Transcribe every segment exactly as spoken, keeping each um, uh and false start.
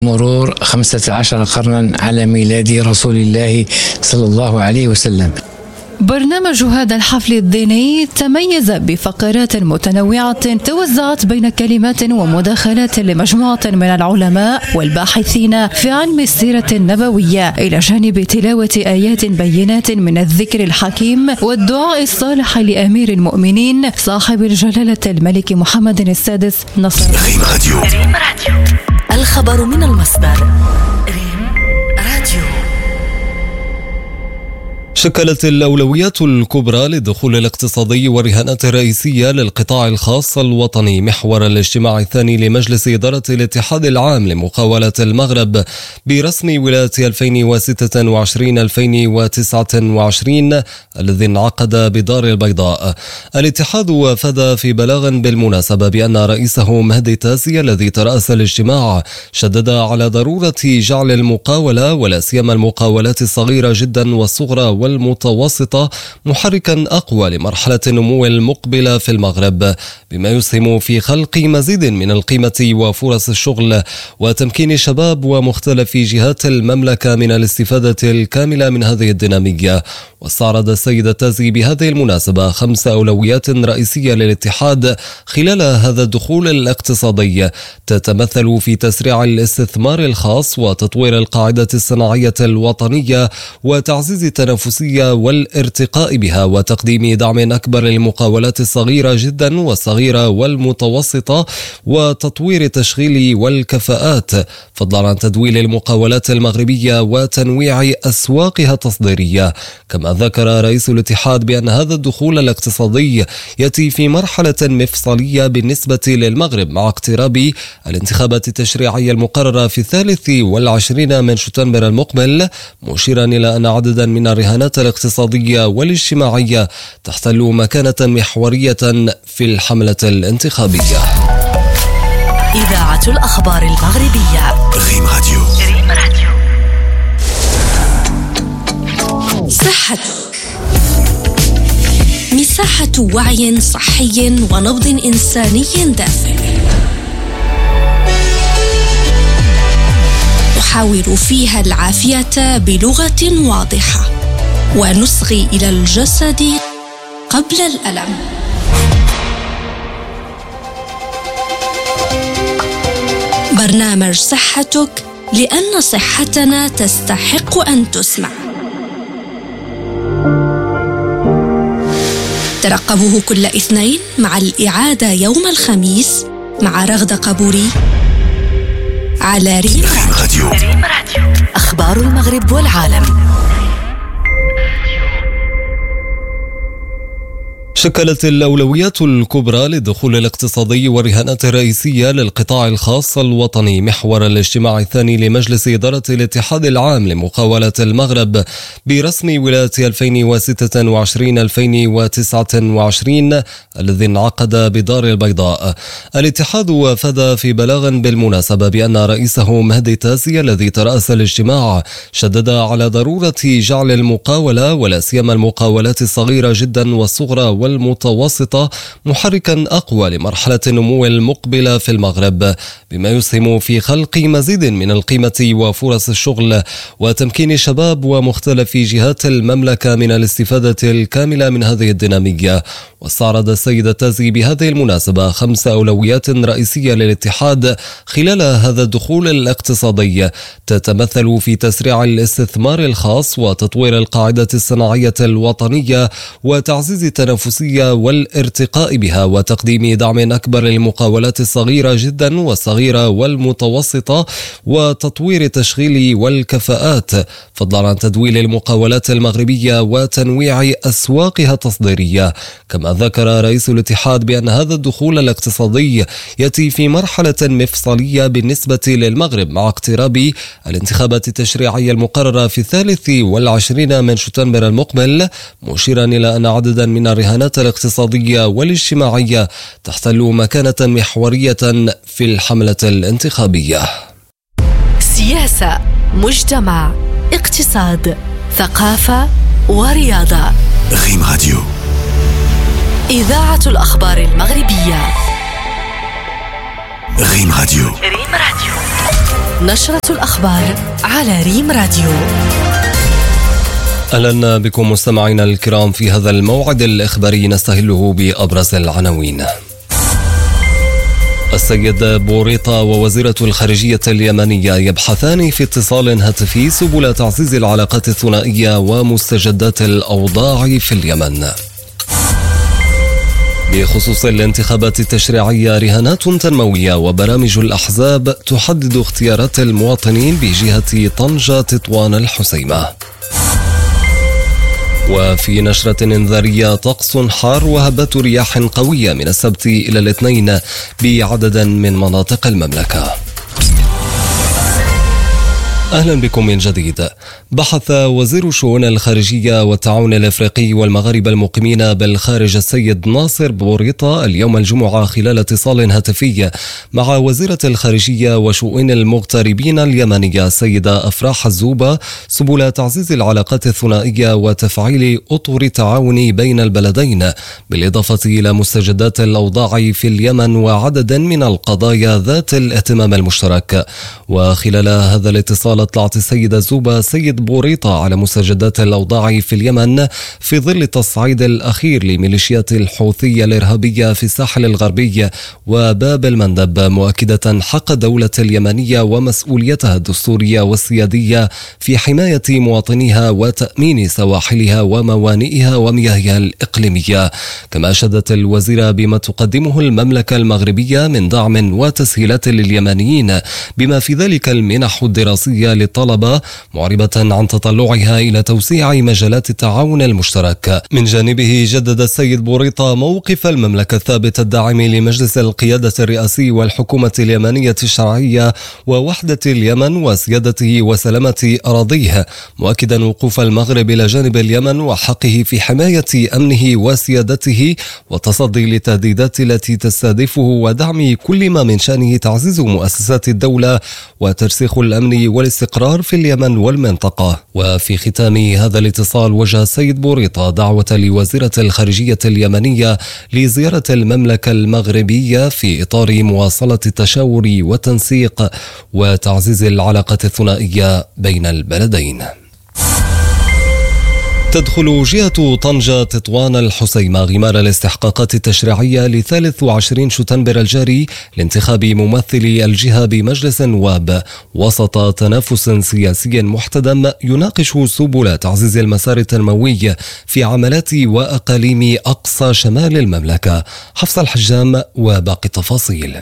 مرور خمسة عشر قرنا على ميلاد رسول الله صلى الله عليه وسلم. برنامج هذا الحفل الديني تميز بفقرات متنوعة توزعت بين كلمات ومداخلات لمجموعة من العلماء والباحثين في علم السيرة النبوية، إلى جانب تلاوة آيات بينات من الذكر الحكيم والدعاء الصالح لأمير المؤمنين صاحب الجلالة الملك محمد السادس نصر. ريم راديو. ريم راديو. الخبر من المصدر. ريم راديو. شكلت الأولويات الكبرى للدخول الاقتصادي والرهانات الرئيسية للقطاع الخاص الوطني محور الاجتماع الثاني لمجلس إدارة الاتحاد العام لمقاولة المغرب برسم ولاية ألفين وستة وعشرين ألفين وتسعة وعشرين الذي انعقد بدار البيضاء. الاتحاد وافد في بلاغ بالمناسبة بأن رئيسه مهدي تازي الذي ترأس الاجتماع شدد على ضرورة جعل المقاولة ولا سيما المقاولات الصغيرة جدا والصغرى والمتوسطة محركا أقوى لمرحلة النمو المقبلة في المغرب، بما يسهم في خلق مزيد من القيمة وفرص الشغل وتمكين الشباب ومختلف جهات المملكة من الاستفادة الكاملة من هذه الدينامية. واستعرض السيد التازي بهذه المناسبة خمس أولويات رئيسية للاتحاد خلال هذا الدخول الاقتصادي، تتمثل في تسريع الاستثمار الخاص وتطوير القاعدة الصناعية الوطنية وتعزيز التنافسية والارتقاء بها وتقديم دعم أكبر للمقاولات الصغيرة جدا والصغيرة والمتوسطة وتطوير التشغيل والكفاءات، فضلا عن تدويل المقاولات المغربية وتنويع أسواقها التصديرية. كما ذكر رئيس الاتحاد بأن هذا الدخول الاقتصادي يأتي في مرحلة مفصلية بالنسبة للمغرب مع اقتراب الانتخابات التشريعية المقررة في الثالث والعشرين من شتنبر المقبل، مشيرا إلى أن عددا من الرهانات الاقتصادية والاجتماعية تحتل مكانة محورية في الحملة الانتخابية. إذاعة الأخبار المغربية. ريم راديو. ريم راديو. صحتك، مساحة وعي صحي ونبض إنساني دافئ. نحاور فيها العافية بلغة واضحة ونصغي إلى الجسد قبل الألم. برنامج صحتك، لأن صحتنا تستحق أن تسمع. ترقبوه كل اثنين مع الإعادة يوم الخميس مع رغدة قبوري على ريم راديو. أخبار المغرب والعالم. شكلت الأولويات الكبرى للدخول الاقتصادي والرهانات الرئيسية للقطاع الخاص الوطني محور الاجتماع الثاني لمجلس إدارة الاتحاد العام لمقاولة المغرب برسم ولاية ألفين وستة وعشرين ألفين وتسعة وعشرين الذي انعقد بدار البيضاء. الاتحاد وافد في بلاغ بالمناسبة بأن رئيسه مهدي تازي الذي ترأس الاجتماع شدد على ضرورة جعل المقاولة ولا سيما المقاولات الصغيرة جدا والصغرى والمتوسطة محركا أقوى لمرحلة النمو المقبلة في المغرب، بما يسهم في خلق مزيد من القيمة وفرص الشغل وتمكين الشباب ومختلف جهات المملكة من الاستفادة الكاملة من هذه الدينامية. واستعرض السيد التازي بهذه المناسبة خمس أولويات رئيسية للاتحاد خلال هذا الدخول الاقتصادي، تتمثل في تسريع الاستثمار الخاص وتطوير القاعدة الصناعية الوطنية وتعزيز التنافسية والارتقاء بها وتقديم دعم أكبر للمقاولات الصغيرة جدا والصغيرة والمتوسطة وتطوير التشغيل والكفاءات، فضلا عن تدويل المقاولات المغربية وتنويع أسواقها التصديرية. كما ذكر رئيس الاتحاد بأن هذا الدخول الاقتصادي يأتي في مرحلة مفصلية بالنسبة للمغرب مع اقتراب الانتخابات التشريعية المقررة في الثالث والعشرين من شتنبر المقبل، مشيرا إلى أن عددا من الرهانات الاقتصادية والاجتماعية تحتل مكانة محورية في الحملة الانتخابية. سياسة، مجتمع، اقتصاد، ثقافة ورياضة. ريم راديو. إذاعة الأخبار المغربية. ريم راديو. ريم راديو. نشرة الأخبار على ريم راديو. أهلا بكم مستمعينا الكرام في هذا الموعد الإخباري نستهله بأبرز العناوين. السيد بوريطة ووزيرة الخارجية اليمنية يبحثان في اتصال هاتفي سبل تعزيز العلاقات الثنائية ومستجدات الأوضاع في اليمن. بخصوص الانتخابات التشريعية، رهانات تنموية وبرامج الأحزاب تحدد اختيارات المواطنين بجهة طنجة تطوان الحسيمة. وفي نشرة انذارية، طقس حار وهبات رياح قوية من السبت إلى الاثنين بعدد من مناطق المملكة. أهلا بكم من جديد. بحث وزير الشؤون الخارجية والتعاون الأفريقي والمغاربة المقيمين بالخارج السيد ناصر بوريطة اليوم الجمعة خلال اتصال هاتفي مع وزيرة الخارجية وشؤون المغتربين اليمنية السيدة أفراح الزوبة سبل تعزيز العلاقات الثنائية وتفعيل أطر التعاون بين البلدين، بالإضافة إلى مستجدات الأوضاع في اليمن وعدد من القضايا ذات الاهتمام المشترك. وخلال هذا الاتصال اطلعت السيدة زوبة سيد بوريطة على مستجدات الأوضاع في اليمن في ظل التصعيد الأخير لميليشيات الحوثية الإرهابية في الساحل الغربي وباب المندب، مؤكدة حق الدولة اليمنية ومسؤوليتها الدستورية والسيادية في حماية مواطنيها وتأمين سواحلها وموانئها ومياهها الإقليمية. كما أشادت الوزيرة بما تقدمه المملكة المغربية من دعم وتسهيلات لليمنيين بما في ذلك المنح الدراسية للطلبة، معربة عن تطلعها إلى توسيع مجالات التعاون المشترك. من جانبه جدد السيد بوريطة موقف المملكة الثابت الداعم لمجلس القيادة الرئاسي والحكومة اليمنية الشرعية ووحدة اليمن وسيادته وسلامة أراضيه، مؤكدا وقوف المغرب إلى جانب اليمن وحقه في حماية أمنه وسيادته والتصدي للتهديدات التي تستهدفه ودعم كل ما من شأنه تعزيز مؤسسات الدولة وترسيخ الأمن والاستقرار في اليمن والمنطقة. وفي ختام هذا الاتصال وجه السيد بوريطة دعوة لوزيرة الخارجية اليمنية لزيارة المملكة المغربية في إطار مواصلة التشاور والتنسيق وتعزيز العلاقات الثنائية بين البلدين. تدخل جهة طنجة تطوان الحسيمة غمار الاستحقاقات التشريعية لثالث وعشرين شتنبر الجاري لانتخاب ممثلي الجهة بمجلس النواب، وسط تنافس سياسي محتدم يناقش سبل تعزيز المسار التنموي في عملات وأقاليم أقصى شمال المملكة. حفص الحجام وباقي التفاصيل.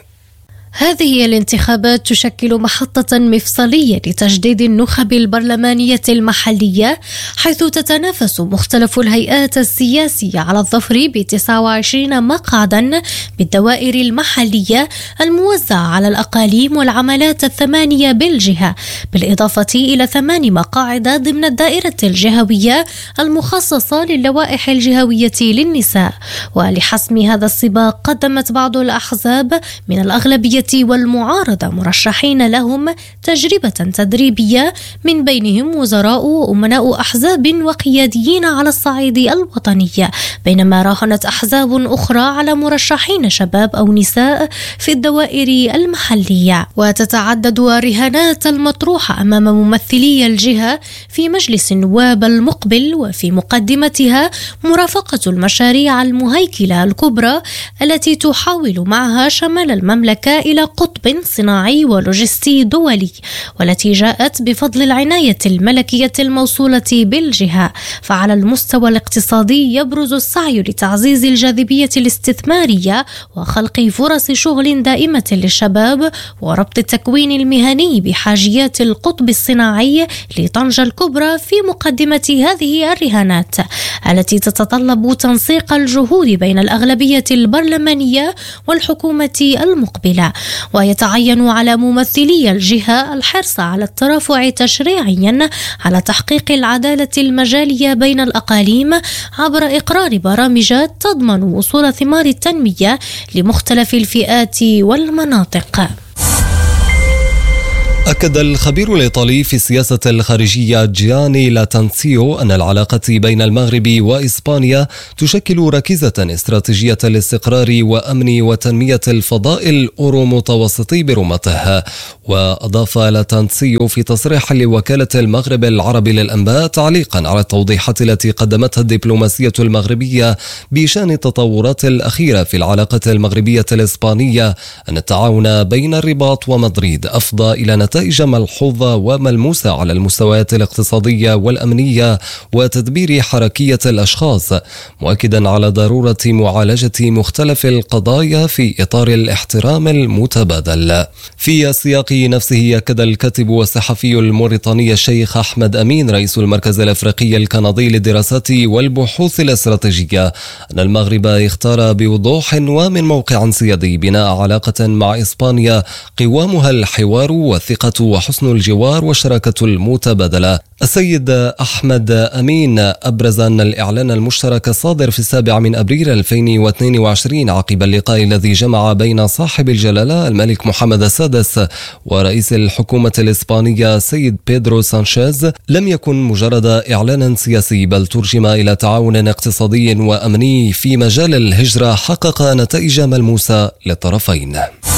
هذه الانتخابات تشكل محطة مفصلية لتجديد النخب البرلمانية المحلية، حيث تتنافس مختلف الهيئات السياسية على الظفر ب تسعة وعشرين مقعدا بالدوائر المحلية الموزعة على الأقاليم والعملات الثمانية بالجهة، بالإضافة إلى ثمان مقاعد ضمن الدائرة الجهوية المخصصة للوائح الجهوية للنساء. ولحسم هذا السباق قدمت بعض الأحزاب من الأغلبية والمعارضة مرشحين لهم تجربة تدريبية، من بينهم وزراء وأمناء أحزاب وقياديين على الصعيد الوطني، بينما راهنت أحزاب أخرى على مرشحين شباب أو نساء في الدوائر المحلية. وتتعدد الرهانات المطروحة أمام ممثلي الجهة في مجلس النواب المقبل، وفي مقدمتها مرافقة المشاريع المهيكلة الكبرى التي تحاول معها شمال المملكة إلى قطب صناعي ولوجستي دولي، والتي جاءت بفضل العناية الملكية الموصولة بالجهة. فعلى المستوى الاقتصادي يبرز السعي لتعزيز الجاذبية الاستثمارية وخلق فرص شغل دائمة للشباب، وربط التكوين المهني بحاجيات القطب الصناعي لطنجة الكبرى في مقدمة هذه الرهانات التي تتطلب تنسيق الجهود بين الأغلبية البرلمانية والحكومة المقبلة. ويتعين على ممثلي الجهة الحرص على الترافع تشريعيا على تحقيق العدالة المجالية بين الأقاليم عبر إقرار برامج تضمن وصول ثمار التنمية لمختلف الفئات والمناطق. أكد الخبير الإيطالي في السياسة الخارجية جياني لاتانسيو أن العلاقة بين المغرب وإسبانيا تشكل ركيزة استراتيجية الاستقرار وأمن وتنمية الفضاء الأورو متوسطي برمته. وأضاف لاتانسيو في تصريح لوكالة المغرب العربي للأنباء تعليقا على التوضيحات التي قدمتها الدبلوماسية المغربية بشأن التطورات الأخيرة في العلاقة المغربية الإسبانية أن التعاون بين الرباط ومدريد أفضى إلى نتائج نتائج ملحوظة وملموسة على المستويات الاقتصادية والأمنية وتدبير حركية الأشخاص، مؤكدا على ضرورة معالجة مختلف القضايا في إطار الاحترام المتبادل. في السياق نفسه أكد الكاتب والصحفي الموريتاني الشيخ أحمد أمين رئيس المركز الأفريقي الكندي للدراسات والبحوث الاستراتيجية أن المغرب اختار بوضوح ومن موقع سيادي بناء علاقة مع إسبانيا قوامها الحوار والثقة وحسن الجوار والشراكة المتبادلة. السيد أحمد أمين أبرز أن الإعلان المشترك الصادر في السابع من أبريل ألفين واثنين وعشرين عقب اللقاء الذي جمع بين صاحب الجلالة الملك محمد السادس ورئيس الحكومة الإسبانية السيد بيدرو سانشيز لم يكن مجرد إعلان سياسي، بل ترجم إلى تعاون اقتصادي وأمني في مجال الهجرة حقق نتائج ملموسة للطرفين.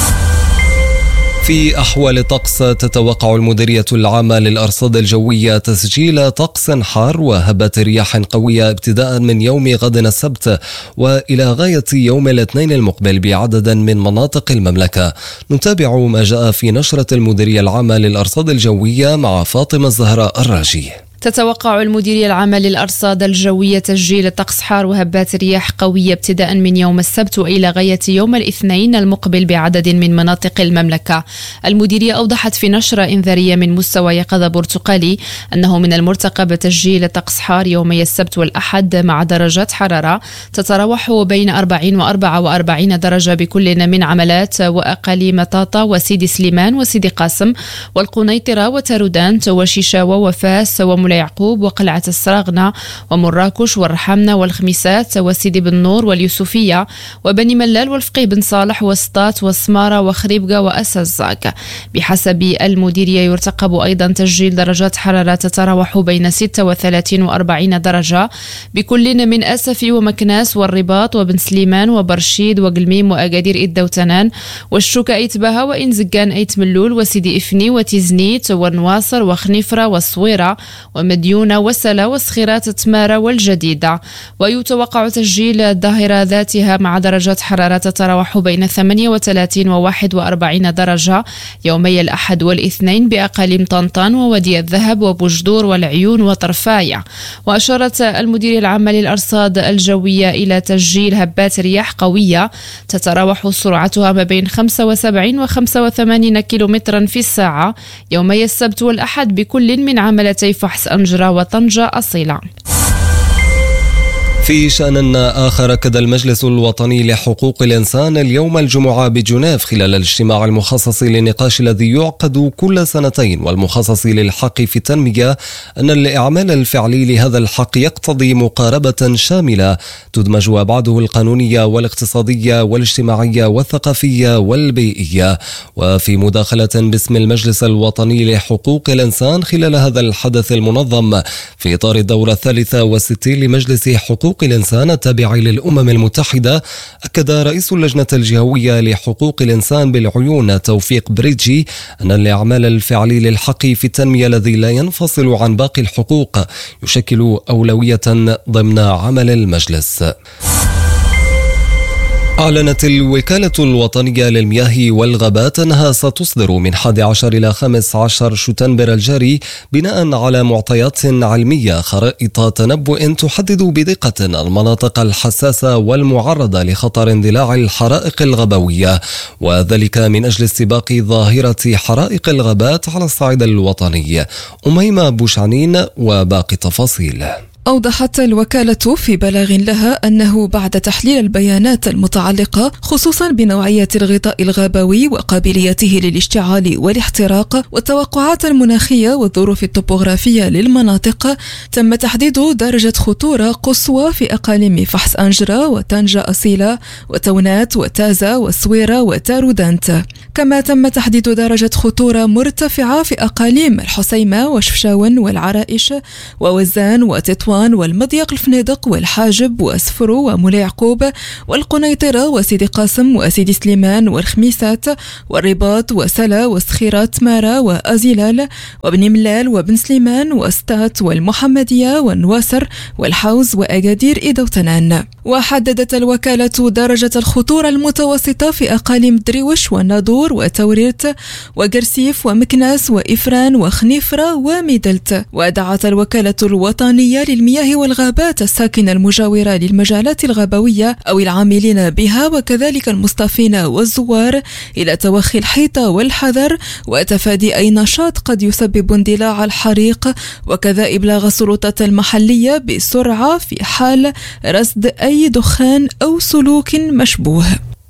في أحوال الطقس، تتوقع المديرية العامة للأرصاد الجوية تسجيل طقس حار وهبات رياح قوية ابتداء من يوم غد السبت وإلى غاية يوم الاثنين المقبل بعدد من مناطق المملكة. نتابع ما جاء في نشرة المديرية العامة للأرصاد الجوية مع فاطمة الزهراء الراجي. تتوقع المديرية العامة للأرصاد الجوية تسجيل طقس حار وهبات رياح قوية ابتداء من يوم السبت وإلى غاية يوم الاثنين المقبل بعدد من مناطق المملكة. المديرية أوضحت في نشرة إنذارية من مستوى يقظة برتقالي أنه من المرتقب تسجيل طقس حار يومي السبت والأحد مع درجات حرارة تتراوح بين أربعين وأربعة وأربعين درجة بكل من عملات وأقاليم طاطا وسيدي سليمان وسيدي قاسم والقنيطرة وتارودانت وشيشاوة وفاس وملا يعقوب وقلعة السراغنة ومراكش والرحمنة والخميسات وسيدي بن نور واليوسفية وبني ملال والفقيه بن صالح وسطات وسمارة وخريبقة وأسزاك. بحسب المديرية يرتقب أيضا تسجيل درجات حرارة تتراوح بين ستة وثلاثين وأربعين درجة بكل من أسفي ومكناس والرباط وبن سليمان وبرشيد وقلميم وأقادير إدوتنان والشوكة إيتباها وإنزقان أيت ملول وسيدي إفني وتيزنيت والنواصر وخنيفرة والصويرة ومديونة وسلا وسخيرات تمارة والجديدة. ويتوقع تسجيل الظاهرة ذاتها مع درجات حرارة تتراوح بين ثمانية وثلاثين وواحد وأربعين درجة يومي الأحد والاثنين بأقاليم طنطان وودي الذهب وبوجدور والعيون وطرفاية. وأشارت المديرية العامة للأرصاد الجوية إلى تسجيل هبات رياح قوية تتراوح سرعتها ما بين خمسة وسبعين وخمسة وثمانين كيلومترا في الساعة يومي السبت والأحد بكل من عملتي فحص أنجرة وطنجة أصيلة. في شأن آخر، أكد المجلس الوطني لحقوق الإنسان اليوم الجمعة بجنيف خلال الاجتماع المخصص للنقاش الذي يعقد كل سنتين والمخصص للحق في التنمية أن الإعمال الفعلي لهذا الحق يقتضي مقاربة شاملة تدمج أبعاده القانونية والاقتصادية والاجتماعية والثقافية والبيئية. وفي مداخلة باسم المجلس الوطني لحقوق الإنسان خلال هذا الحدث المنظم في إطار الدورة الثالثة والستين لمجلس حقوق الإنسان التابع للأمم المتحدة، أكد رئيس اللجنة الجهوية لحقوق الإنسان بالعيون توفيق بريدجي أن الإعمال الفعلي للحق في التنمية الذي لا ينفصل عن باقي الحقوق يشكل أولوية ضمن عمل المجلس. أعلنت الوكالة الوطنية للمياه والغابات أنها ستصدر من أحد عشر إلى خمسة عشر شتنبر الجاري بناء على معطيات علمية خرائط تنبؤ تحدد بدقة المناطق الحساسة والمعرضة لخطر اندلاع الحرائق الغابوية، وذلك من أجل استباق ظاهرة حرائق الغابات على الصعيد الوطني. أميمة بوشعنين وباقي التفاصيل. أوضحت الوكالة في بلاغ لها أنه بعد تحليل البيانات المتعلقة خصوصا بنوعية الغطاء الغابوي وقابليته للاشتعال والاحتراق والتوقعات المناخية والظروف الطبوغرافية للمناطق، تم تحديد درجة خطورة قصوى في أقاليم فحص أنجرة وطنجة أصيلة وتونات وتازة وسويرة وتارودانت. كما تم تحديد درجة خطورة مرتفعة في أقاليم الحسيمة وشفشاون والعرائش ووزان وتطوان والمضيق الفنيدق والحاجب وسفرو ومولاي يعقوب والقنيطرة وسيدي قاسم وسيدي سليمان والخميسات والرباط وسلا وسخيرات مارا وأزيلال وبن ملال وبن سليمان وستات والمحمدية والنواصر والحوز وأجادير إيدوتنان. وحددت الوكالة درجة الخطورة المتوسطة في أقاليم دريوش والناظور وتوريرت وقرسيف ومكناس وإفران وخنيفرة وميدلت. ودعت الوكالة الوطنية للمياه والغابات الساكنة المجاورة للمجالات الغابوية أو العاملين بها وكذلك المصطفين والزوار إلى توخي الحيطة والحذر وتفادي أي نشاط قد يسبب اندلاع الحريق، وكذا إبلاغ السلطات المحلية بسرعة في حال رصد أي دخان أو سلوك مشبوه.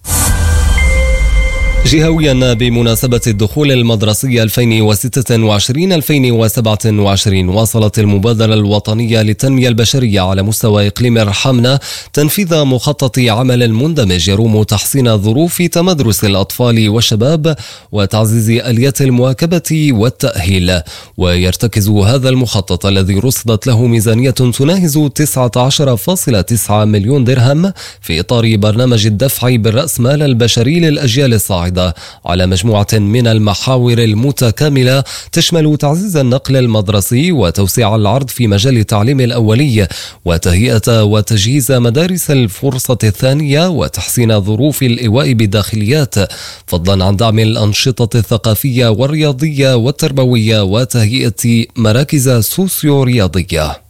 جهويا بمناسبة الدخول المدرسي ألفين وستة وعشرين ألفين وسبعة وعشرين واصلت المبادرة الوطنية للتنمية البشرية على مستوى إقليم الرحمنة تنفيذ مخطط عمل مندمج يروم تحسين ظروف تمدرس الأطفال والشباب وتعزيز آليات المواكبة والتأهيل. ويرتكز هذا المخطط الذي رصدت له ميزانية تناهز تسعة عشر فاصلة تسعة مليون درهم في إطار برنامج الدفع بالرأس مال البشري للأجيال الصاعدة على مجموعة من المحاور المتكاملة تشمل تعزيز النقل المدرسي وتوسيع العرض في مجال التعليم الأولي وتهيئة وتجهيز مدارس الفرصة الثانية وتحسين ظروف الإيواء بالداخليات، فضلا عن دعم الأنشطة الثقافية والرياضية والتربوية وتهيئة مراكز سوسيو رياضية.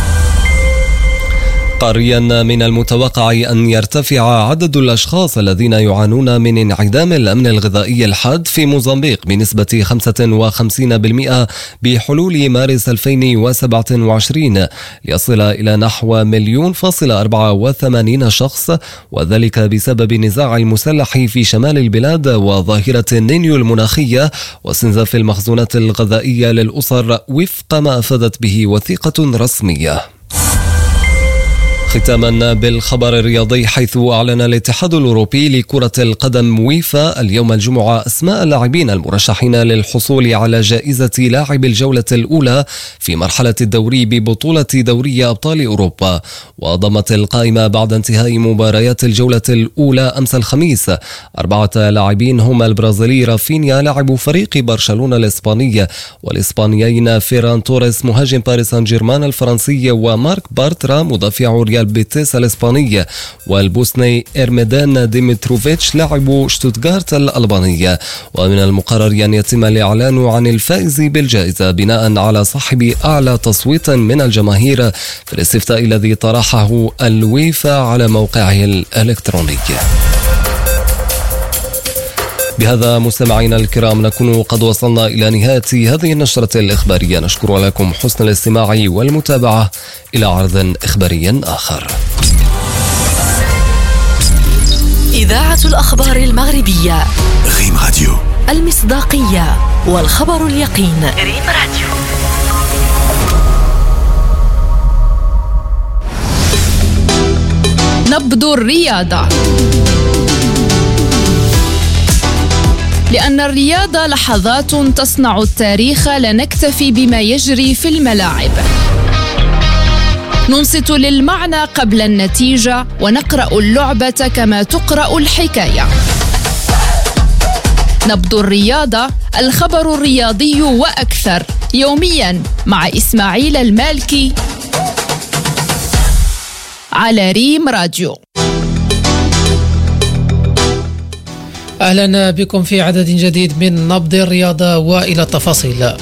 قاريا من المتوقع أن يرتفع عدد الأشخاص الذين يعانون من انعدام الأمن الغذائي الحاد في موزمبيق بنسبة خمسة وخمسين بالمئة بحلول مارس ألفين وسبعة وعشرين ليصل إلى نحو مليون فاصل أربعة وثمانين شخص، وذلك بسبب النزاع المسلح في شمال البلاد وظاهرة النينيو المناخية واستنزاف المخزونات الغذائية للأسر وفق ما أفادت به وثيقة رسمية. ختاما بالخبر الرياضي، حيث أعلن الاتحاد الأوروبي لكرة القدم ويفا اليوم الجمعة أسماء اللاعبين المرشحين للحصول على جائزة لاعب الجولة الأولى في مرحلة الدوري ببطولة دوري أبطال أوروبا. وضمت القائمة بعد انتهاء مباريات الجولة الأولى أمس الخميس أربعة لاعبين هم البرازيلي رافينيا لاعب فريق برشلونة الإسباني، والإسبانيين فيران توريس مهاجم باريس سان جيرمان الفرنسي، ومارك بارترا مدافع ريال بيتيس الإسباني، والبوسني إرميدان ديمتروفيتش لاعب شتوتغارت الألبانية. ومن المقرر أن يتم الإعلان عن الفائز بالجائزة بناء على صاحب أعلى تصويت من الجماهير في الاستفتاء الذي طرحه الويفا على موقعه الإلكتروني. بهذا مستمعينا الكرام نكون قد وصلنا إلى نهاية هذه النشرة الإخبارية. نشكر لكم حسن الاستماع والمتابعة. إلى عرض إخباري آخر. إذاعة الأخبار المغربية ريم راديو، المصداقية والخبر اليقين. ريم راديو. نبض الرياضة، لأن الرياضة لحظات تصنع التاريخ، لا نكتفي بما يجري في الملاعب. ننصت للمعنى قبل النتيجة، ونقرأ اللعبة كما تقرأ الحكاية. نبض الرياضة، الخبر الرياضي وأكثر، يوميا مع إسماعيل المالكي على ريم راديو. أهلا بكم في عدد جديد من نبض الرياضة، وإلى التفاصيل.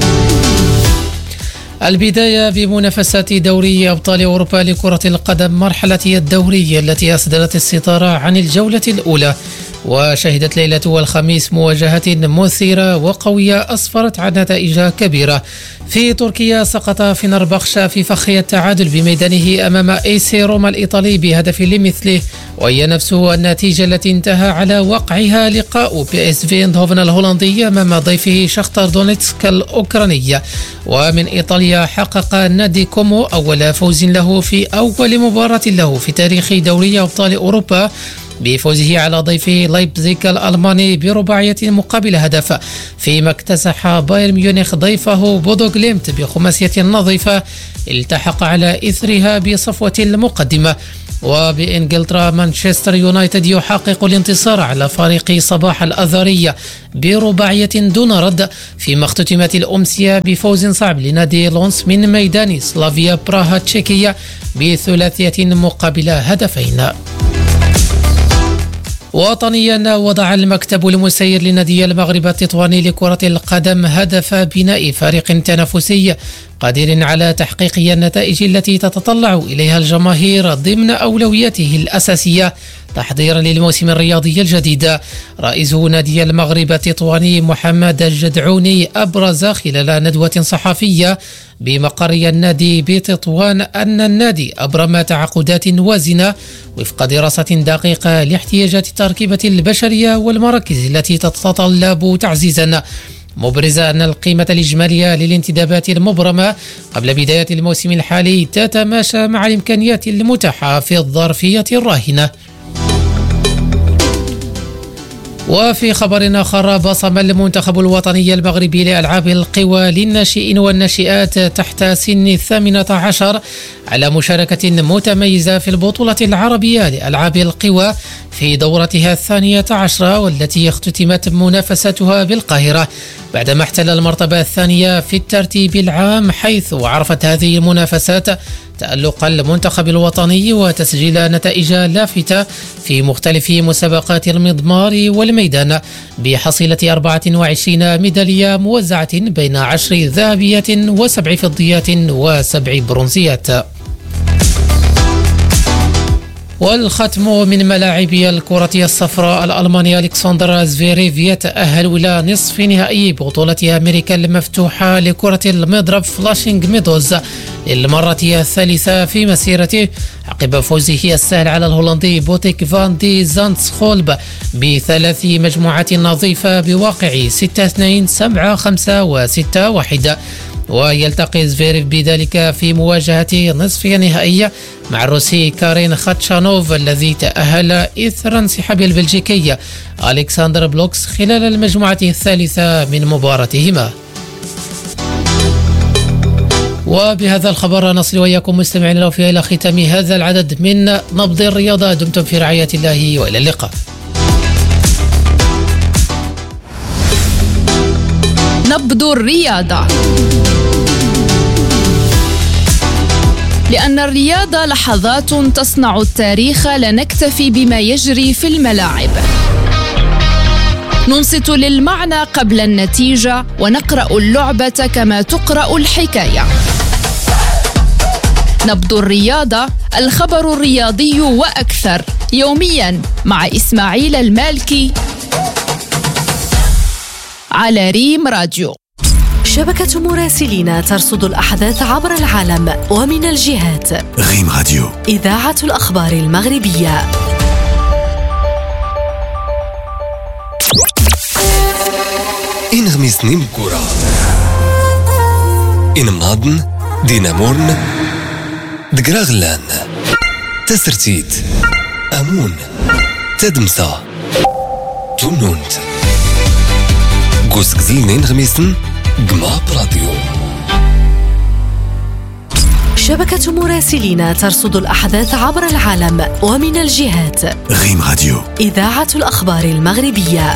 البداية بمنافسات دوري أبطال أوروبا لكرة القدم مرحلة الدوري التي أسدلت الستارة عن الجولة الأولى وشهدت ليلة والخميس مواجهة مثيرة وقوية أسفرت عن نتائج كبيرة. في تركيا سقط فنربخشة في فخ التعادل بميدانه أمام اي سي روما الإيطالي بهدف لمثله، وهي نفسه النتيجة التي انتهى على وقعها لقاء بي اس في ايندهوفن الهولندي أمام ضيفه شختار دونيتسك الأوكراني. ومن إيطاليا حقق نادي كومو أول فوز له في أول مباراة له في تاريخ دوري أبطال أوروبا بفوزه على ضيفه لايبزيغ الألماني برباعية مقابل هدف، فيما اكتسح بايرن ميونخ ضيفه بودو غليمت بخماسية نظيفة التحق على إثرها بصفوة المقدمة. وبإنجلترا مانشستر يونايتد يحقق الانتصار على فريق صباح الأذرية برباعية دون رد، فيما اختتمت الأمسية بفوز صعب لنادي لونس من ميدان سلافيا براها التشيكية بثلاثية مقابل هدفين. وطنيا، وضع المكتب المسير لنادي المغرب التطواني لكرة القدم هدف بناء فريق تنافسي قادر على تحقيق النتائج التي تتطلع إليها الجماهير ضمن أولوياته الأساسية تحضيرا للموسم الرياضي الجديد. رئيس نادي المغرب التطواني محمد الجدعوني أبرز خلال ندوة صحفية بمقر النادي بتطوان أن النادي أبرم تعاقدات وازنة وفق دراسة دقيقة لاحتياجات التركيبة البشرية والمراكز التي تتطلب تعزيزا، مبرزا أن القيمة الإجمالية للانتدابات المبرمة قبل بداية الموسم الحالي تتماشى مع الإمكانيات المتاحة في الظرفية الراهنة. وفي خبر آخر، بصم المنتخب الوطني المغربي لألعاب القوى للناشئين والناشئات تحت سن الثامنة عشر على مشاركة متميزة في البطولة العربية لألعاب القوى في دورتها الثانية عشرة، والتي اختتمت منافستها بالقاهرة بعدما احتل المرتبة الثانية في الترتيب العام، حيث عرفت هذه المنافسات تألق المنتخب الوطني وتسجيل نتائج لافتة في مختلف مسابقات المضمار والميدان بحصيلة أربعة وعشرين ميدالية موزعة بين عشر ذهبيات وسبع فضيات وسبع برونزيات. والختم من ملاعب الكرة الصفراء، الألماني ألكسندر زفيريف يتأهل إلى نصف نهائي بطولة أمريكا المفتوحة لكرة المضرب فلاشينغ ميدوز للمرة الثالثة في مسيرته عقب فوزه السهل على الهولندي بوتيك فان دي زانتسخولب بثلاث مجموعات نظيفة بواقع ستة اثنين سبعة خمسة وستة واحد. ويلتقي زفيريف بذلك في مواجهة نصف نهائية مع الروسي كارين خاتشانوف الذي تأهل إثر انسحاب البلجيكي ألكسندر بلوكس خلال المجموعة الثالثة من مباراتهما. وبهذا الخبر نصل وإياكم مستمعين في إلى ختام هذا العدد من نبض الرياضة. دمتم في رعاية الله وإلى اللقاء. نبض الرياضة، لأن الرياضة لحظات تصنع التاريخ، لا نكتفي بما يجري في الملاعب، ننصت للمعنى قبل النتيجة ونقرأ اللعبة كما تقرأ الحكاية. نبض الرياضة، الخبر الرياضي وأكثر، يوميا مع إسماعيل المالكي على ريم راديو. شبكة مراسلين ترصد الأحداث عبر العالم ومن الجهات. ريم راديو، إذاعة الأخبار المغربية. إن غميسني مكورة، إن مناضن دينامورن دقراغلان تسرتيت أمون تدمسا تونونت قوس كزينين غميسن قما براديو. شبكة مراسلين ترصد الأحداث عبر العالم ومن الجهات. ريم راديو، إذاعة الأخبار المغربية.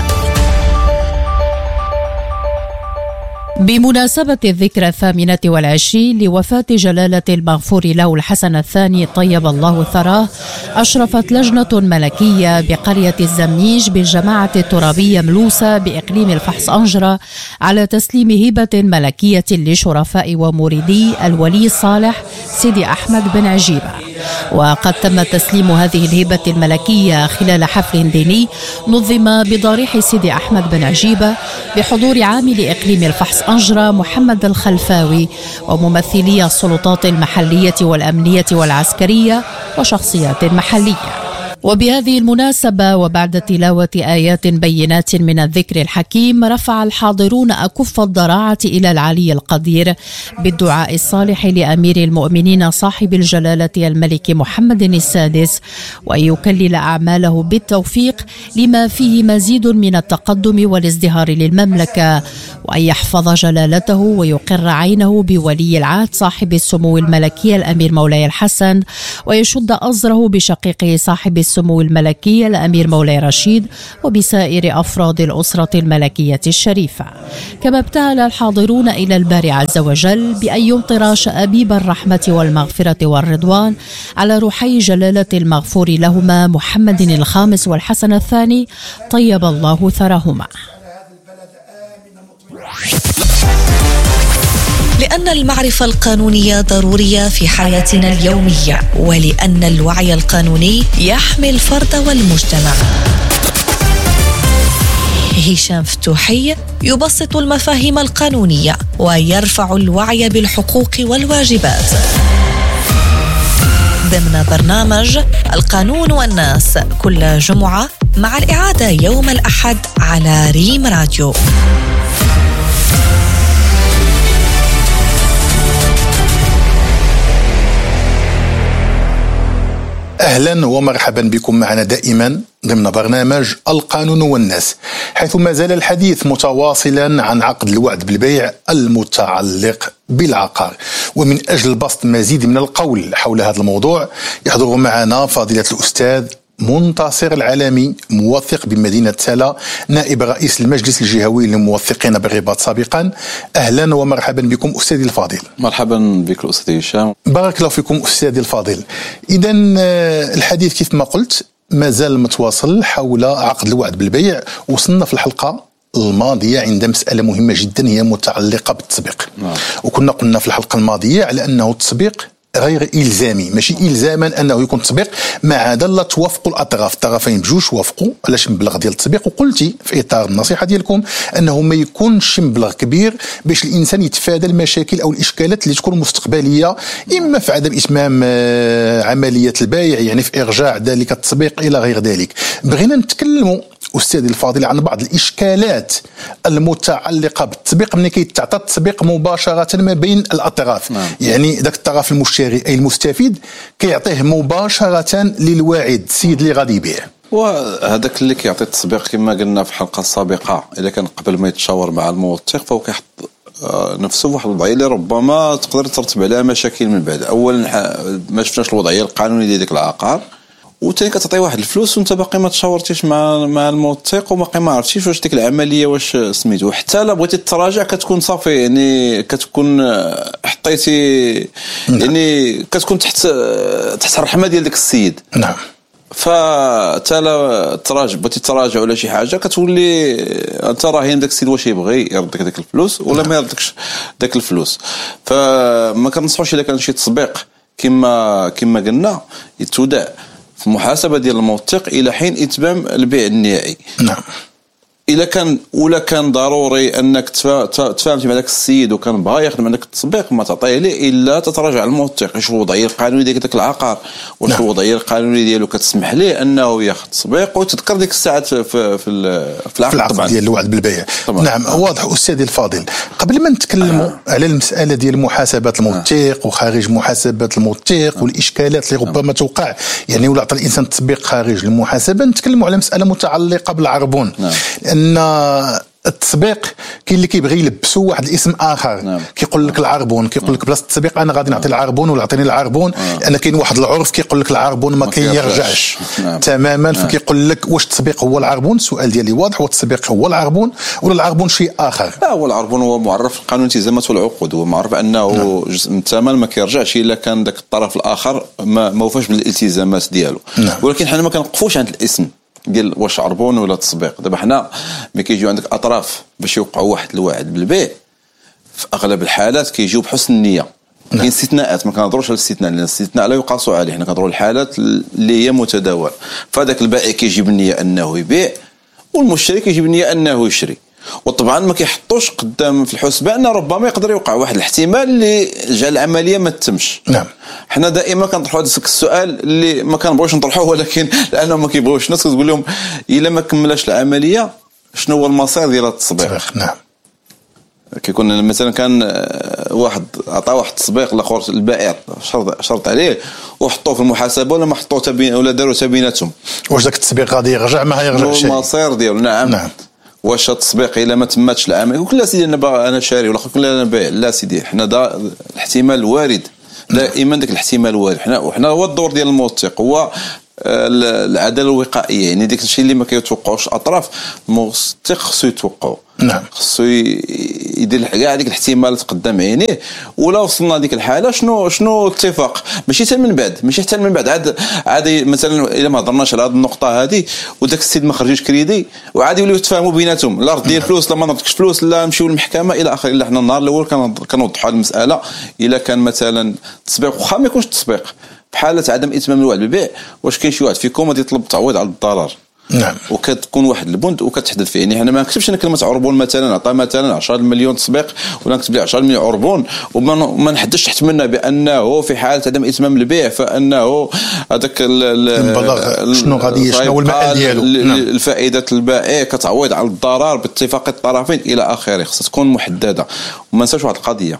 بمناسبة الذكرى الثامنة والعشرين لوفاة جلالة المغفور له الحسن الثاني طيب الله ثراه، أشرفت لجنة ملكية بقرية الزمنيج بالجماعة الترابية ملوسة بإقليم الفحص أنجرة على تسليم هبة ملكية لشرفاء ومريدي الولي الصالح سيدي أحمد بن عجيبة. وقد تم تسليم هذه الهبة الملكية خلال حفل ديني نظم بضريح سيدي أحمد بن عجيبة بحضور عامل إقليم الفحص أنجرة محمد الخلفاوي وممثلي السلطات المحلية والأمنية والعسكرية وشخصيات محلية. وبهذه المناسبة وبعد تلاوة آيات بينات من الذكر الحكيم رفع الحاضرون أكف الضراعة إلى العلي القدير بالدعاء الصالح لأمير المؤمنين صاحب الجلالة الملك محمد السادس، وأن يكلل أعماله بالتوفيق لما فيه مزيد من التقدم والازدهار للمملكة، وأن يحفظ جلالته ويقر عينه بولي العهد صاحب السمو الملكي الأمير مولاي الحسن، ويشد أزره بشقيقه صاحب السمو الملكي الأمير مولاي رشيد وبسائر أفراد الأسرة الملكية الشريفة. كما ابتهل الحاضرون إلى الباري عز وجل بأن يمطر شآبيب الرحمة والمغفرة والرضوان على روحي جلالة المغفور لهما محمد الخامس والحسن الثاني طيب الله ثرهما. لأن المعرفة القانونية ضرورية في حياتنا اليومية، ولأن الوعي القانوني يحمي الفرد والمجتمع. هشام فتوحي يبسط المفاهيم القانونية ويرفع الوعي بالحقوق والواجبات ضمن برنامج القانون والناس كل جمعة، مع الإعادة يوم الأحد على ريم راديو. أهلا ومرحبا بكم معنا دائما ضمن برنامج القانون والناس، حيث ما زال الحديث متواصلا عن عقد الوعد بالبيع المتعلق بالعقار. ومن أجل بسط مزيد من القول حول هذا الموضوع يحضر معنا فضيلة الأستاذ منتصر العالمي، موثق بمدينة سلا، نائب رئيس المجلس الجهوي للموثقين بالرباط سابقا. أهلا ومرحبا بكم أستاذي الفاضل. مرحبا بك أستاذي هشام. بارك الله فيكم أستاذي الفاضل. إذا الحديث كيف ما قلت ما زال متواصل حول عقد الوعد بالبيع. وصلنا في الحلقة الماضية عند مسألة مهمة جدا هي متعلقة بالتسبيق. نعم. وكنا قلنا في الحلقة الماضية على أنه التسبيق غير إلزامي، ماشي إلزاما أنه يكون تسبيق ما عدا لا توافقوا الأطراف، الطرفين بجوج وافقوا على شي مبلغ ديال التسبيق. وقلتي في إطار النصيحة ديالكم أنه ما يكونش شي مبلغ كبير باش الإنسان يتفادى المشاكل أو الإشكالات اللي تكون مستقبلية، إما في عدم إتمام عملية البيع، يعني في إرجاع ذلك التسبيق إلى غير ذلك. بغينا نتكلموا أستاذي الفاضل عن بعض الإشكالات المتعلقة بالتسبيق ملي كيتعطى التسبيق مباشرة ما بين الأطراف. نعم. يعني ذاك الطرف المشتري أي المستفيد كيعطيه مباشرة للواعد السيد اللي غادي يبيع، وهذاك اللي كيعطي التسبيق كما قلنا في الحلقة السابقة إذا كان قبل ما يتشاور مع الموثق فهو كيحط نفسه واحد الوضعيه اللي ربما تقدر ترتب عليها مشاكل من بعد. اولا ما شفناش الوضعيه القانونيه ديال ديك العقار، وثاني كتعطي واحد الفلوس وانت باقي ما تشاورتيش مع مع الموثق وباقي ما عرفتيش واش ديك العمليه واش سميتو. حتى لا بغيتي تراجع كتكون صافي، يعني كتكون حطيتي يعني كتكون تحت تحت الرحمه ديال داك السيد. نعم. فتا لا تراجع بغيتي تراجع ولا شي حاجه كتولي انت راهين داك السيد واش يبغي يردك داك الفلوس ولا ما يردكش داك الفلوس. فما كنصحوش الا كان شي تسبيق كما كما قلنا يتودع في محاسبه ديال الموثق الى حين اتمام البيع النهائي. نعم. الا كان ولا كان ضروري انك تفاهمتي مع داك السيد وكان بغا يخدم عندك التسبيق ما تعطيه ليه الا تتراجع الموثق يشوف الوضعيه القانونيه ديال داك العقار واش نعم. الوضعيه القانونيه ديالو كتسمح ليه انه ياخذ تسبيق وتذكر ديك الساعات في في في العقد طبعا ديال الوعد بالبيع. نعم واضح أستاذي الفاضل. قبل ما نتكلموا آه. على المساله ديال محاسبه الموثق آه. وخارج محاسبه الموثق آه. والاشكالات اللي ربما آه. توقع يعني ولا عطى الانسان التسبيق خارج المحاسبه، نتكلموا على مساله متعلقه بالعربون. نعم. ان التسبيق كاين اللي كيبغي يلبسوا واحد الاسم اخر. نعم. كيقول لك العربون، كيقول لك بلاصه التسبيق انا غادي نعطي العربون ولا عطيني العربون، لان يعني كاين واحد العرف كيقول لك العربون ما كيرجعش. نعم. تماما. نعم. فكيقول لك واش التسبيق هو العربون؟ السؤال ديالي واضح، هو التسبيق هو العربون ولا العربون شيء اخر؟ لا، هو العربون هو معرف قانون الالتزامات والعقود، هو معرف انه نعم. جزء من الثمن ما كيرجعش الا كان ذاك الطرف الاخر ما موفاش بالالتزامات ديالو. نعم. ولكن حنا ما كنوقفوش عند الاسم ديال واش عربون ولا تسبيق. دابا حنا ملي كيجيو عندك اطراف باش يوقعوا واحد الوعد بالبيع في اغلب الحالات كيجيو بحسن النيه، كاين استثناءات ما كنهضروش على الاستثناء لان الاستثناء لا يقاس عليه، حنا كنهضروا الحالات اللي هي متداوله. فهذاك البائع كيجيب النيه انه يبيع والمشتري كيجيب النيه انه يشري، وطبعا ما كيحطوش قدام في الحسبان ان ربما يقدر يوقع واحد الاحتمال اللي جعل العمليه ما تتمش. نعم. حنا دائما كنطرحوا هذا السؤال اللي ما كنبغيوش نطرحوه، ولكن لانه ما كيبغيوش الناس كتقول لهم الا ما كملاش العمليه شنو هو المصير ديال التسبيق. نعم. كيكون مثلا كان واحد عطى واحد التسبيق الاخر البائع شرط شرط عليه وحطوه في المحاسبه ولا ما حطوه تبين ولا داروا تبيناتهم، واش ذاك التسبيق غادي يرجع ما يرجعش شيء المصير ديالو. نعم. نعم. واش التسبيق الا ما تماتش العمل يقول لا سيدي انا انا شاري ولا يقول انا بايع، لا سيدي حنا دا الاحتمال وارد دائما، داك الاحتمال وارد. حنا وحنا هو الدور ديال الموثق هو العداله الوقائيه، يعني ديك الشيء اللي ما كيتوقعوش الاطراف الموثق خصو يتوقعوا. نعم. خصو يدير كاع هذيك الاحتمالات قدام عينيه، ولا وصلنا لديك الحاله شنو شنو الاتفاق، ماشي حتى من بعد ماشي حتى من بعد عاد عاد مثلا الا ما هضرناش على هذه النقطه هذه وداك السيد ما خرجوش كريدي وعاد يوليو يتفاهموا بيناتهم، لا رد ديال فلوس لا ما نردكش فلوس لا نمشيو للمحكمه الى اخره. الا حنا النهار الاول كنوضحوا المساله الا كان مثلا تسبيق واخا ما يكونش تسبيق بحاله عدم اتمام الوعد بالبيع، واش كاين شي واحد فيكم غادي يطلب تعويض على الضرر. نعم. وكتكون واحد البند وكتحدث فيه، يعني حنا ما نكتبش انا كلمه عربون مثلا عطى مثلا عشرة مليون تسبيق ولا نكتب ليه عشرة مليون عربون وما نحددش تحت منها بانه في حاله عدم اتمام البيع فانه هذاك المبلغ شنو غادي شنو هو المآل ديالو. نعم. الفائده البائع كتعويض على الضرر باتفاق الطرفين الى اخره، خصها تكون محدده. وما ننساوش واحد القضيه،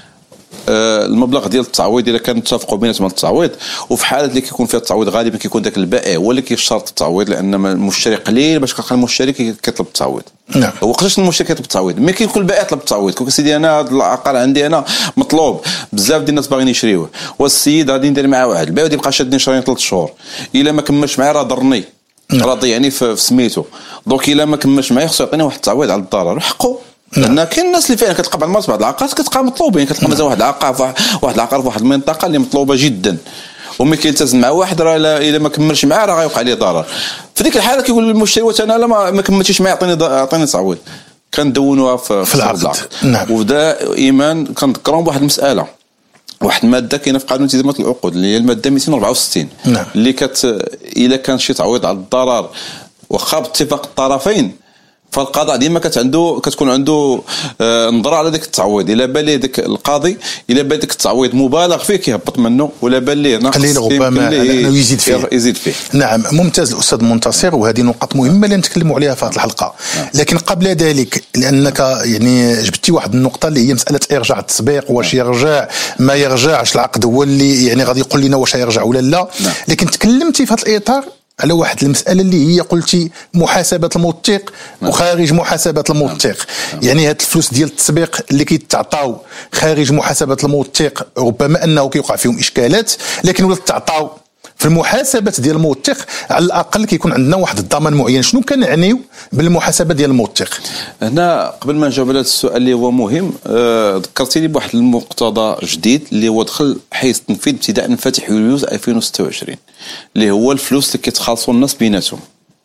المبلغ ديال التعويض الا كان اتفقوا بيناتهم التعويض، وفي حاله اللي كيكون فيها التعويض غالبا كيكون داك البائع هو اللي كيشترط التعويض لان المشتري قليل باش كيلقى المشتري كيطلب التعويض. نعم. وقتاش المشتري كيطلب التعويض ما كيكون البائع يطلب التعويض، كيقول سيدي انا هذا العقار عندي انا مطلوب بزاف ديال الناس باغيين يشريوه والسيد غادي ندير معاه واحد البيع ودي بقى شادني شهرين ثلاث شهور الا ما كملش معايا راه ضرني. نعم. راه ضيعني في سميتو، دونك الا ما كملش معايا خصو يعطيني واحد التعويض على الضرر وحقه. لان كاين الناس اللي فعلا كتلقى بعض المرات بعض العقارات كتلقى مطلوبين، كتلقى مثلا واحد العقار واحد العقار في واحد المنطقه اللي مطلوبه جدا وملي كيلتزم مع واحد راه الا ما كملش معاه راه غيوقع عليه ضرر. في ديك الحاله كيقول للمشتري واش انا لا ما كملتيش معايا عطيني عطيني تعويض. كندونوها في, في العقد. نعم. ودائما كنذكرهم بواحد المساله، واحد الماده كاينه في قانون التزامات العقود اللي هي الماده مئتين وأربعة وستين. نعم. اللي كت الا كان شي تعويض على الضرر واخا باتفاق الطرفين فالقضاء ديما كت عنده كتكون عنده آه نظره على داك التعويض. الا بان ليه داك القاضي الا بان داك التعويض مبالغ فيه كيهبط منه، ولا بان ليه ناقص قليل ربما انه يزيد فيه يزيد فيه. نعم. ممتاز الاستاذ منتصر، وهذه نقاط مهمه اللي نتكلموا عليها في هذه الحلقه. نعم. لكن قبل ذلك لانك يعني جبتي واحد النقطه اللي هي مساله ارجاع التسبيق، واش يرجع ما يرجعش، العقد هو اللي يعني غادي يقول لنا واش يرجع ولا لا. نعم. لكن تكلمتي في هذا الاطار على واحد المسألة اللي هي قلتي محاسبة الموثق وخارج محاسبة الموثق. يعني هاد الفلوس ديال التسبيق اللي كيتعطاو خارج محاسبة الموثق ربما أنه كيوقع فيهم إشكالات، لكن ولا تعطاو في المحاسبة ديال الموثق على الأقل كيكون عندنا واحد الضمان معين. شنو كنعنيو بالمحاسبة ديال الموثق؟ هنا قبل ما نجاوب على هذا السؤال اللي هو مهم، آه ذكرتيني بواحد المقتضى جديد اللي هو دخل حيز التنفيذ ابتداء من فاتح يوليو ألفين وستة وعشرين اللي هو الفلوس اللي كيتخالصوا الناس بيناتهم.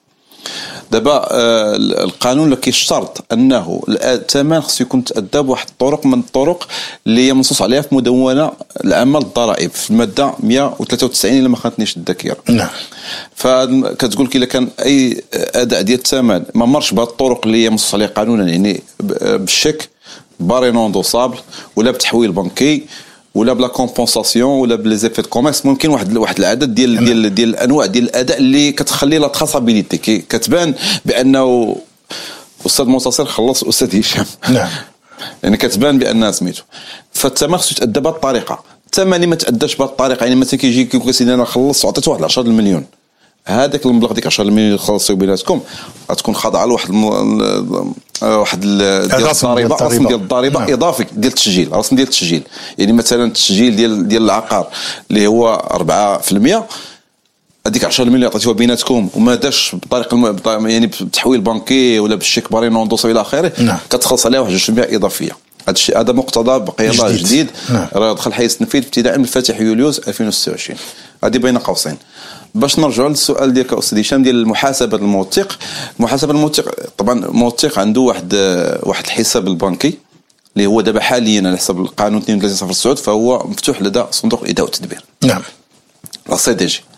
دابا آه القانون اللي كيشترط انه الثمن خصو يكون تأدى بواحد الطرق من الطرق اللي هي منصوص عليها في مدونه العامه للضرائب في الماده مئة وثلاثة وتسعين الا ما خانتنيش الذاكره. نعم. فكتقول لك الا كان اي اداء ديال الثمن ما مرش بهذه الطرق اللي هي منصوص عليها قانونا، يعني بالشيك باري نون دوسابل ولا بتحويل بنكي ولا بلا كومبونساسيون ولا بليزيفيت كوميرس، ممكن واحد واحد العدد ديال ديال ديال الانواع ديال الاداء اللي كتخلي لا تراسابيليتي كتبان بانه استاذ منتصر خلص استاذ هشام. نعم. يعني كتبان بانها سميتو. فالثمن خصو يتادى بهذه الطريقه، الثمن اللي ما تاداش بهذه الطريقه يعني مثلا كيجي كيقول سيدي انا خلصت وعطيت واحد عشرة مليون، هذاك المبلغ ديك عشرة مليون اللي خلصوا بيناتكم غتكون خاضعه لواحد الم... واحد ديال الضريبه، رسم ديال الضريبه. نعم. اضافي ديال التسجيل، رسم ديال التسجيل. يعني مثلا التسجيل ديال ديال العقار اللي هو أربعة بالمئة، هذيك عشرة مليون عطيتوها بيناتكم وما داش بطريقه الم... يعني بتحويل بنكي ولا بالشيك باري نون دوس الى اخره. نعم. كتخلص عليها واحد عشرين بالمئة اضافيه. هذا الشيء هذا مقتضى بقي الله جديد, جديد. نعم. راه دخل حيز التنفيذ ابتداء من فاتح يوليو ألفين وستة وعشرين. هذه بين قوسين. باش نرجعوا للسؤال ديالك استاذ هشام ديال المحاسبه الموثق. محاسبه الموثق طبعا الموثق عنده واحد واحد الحساب البنكي اللي هو دابا حاليا على حسب القانون اثنين وثلاثين صفر تسعة فهو مفتوح لدى صندوق الاداء والتدبير. نعم. لا سي دي جي.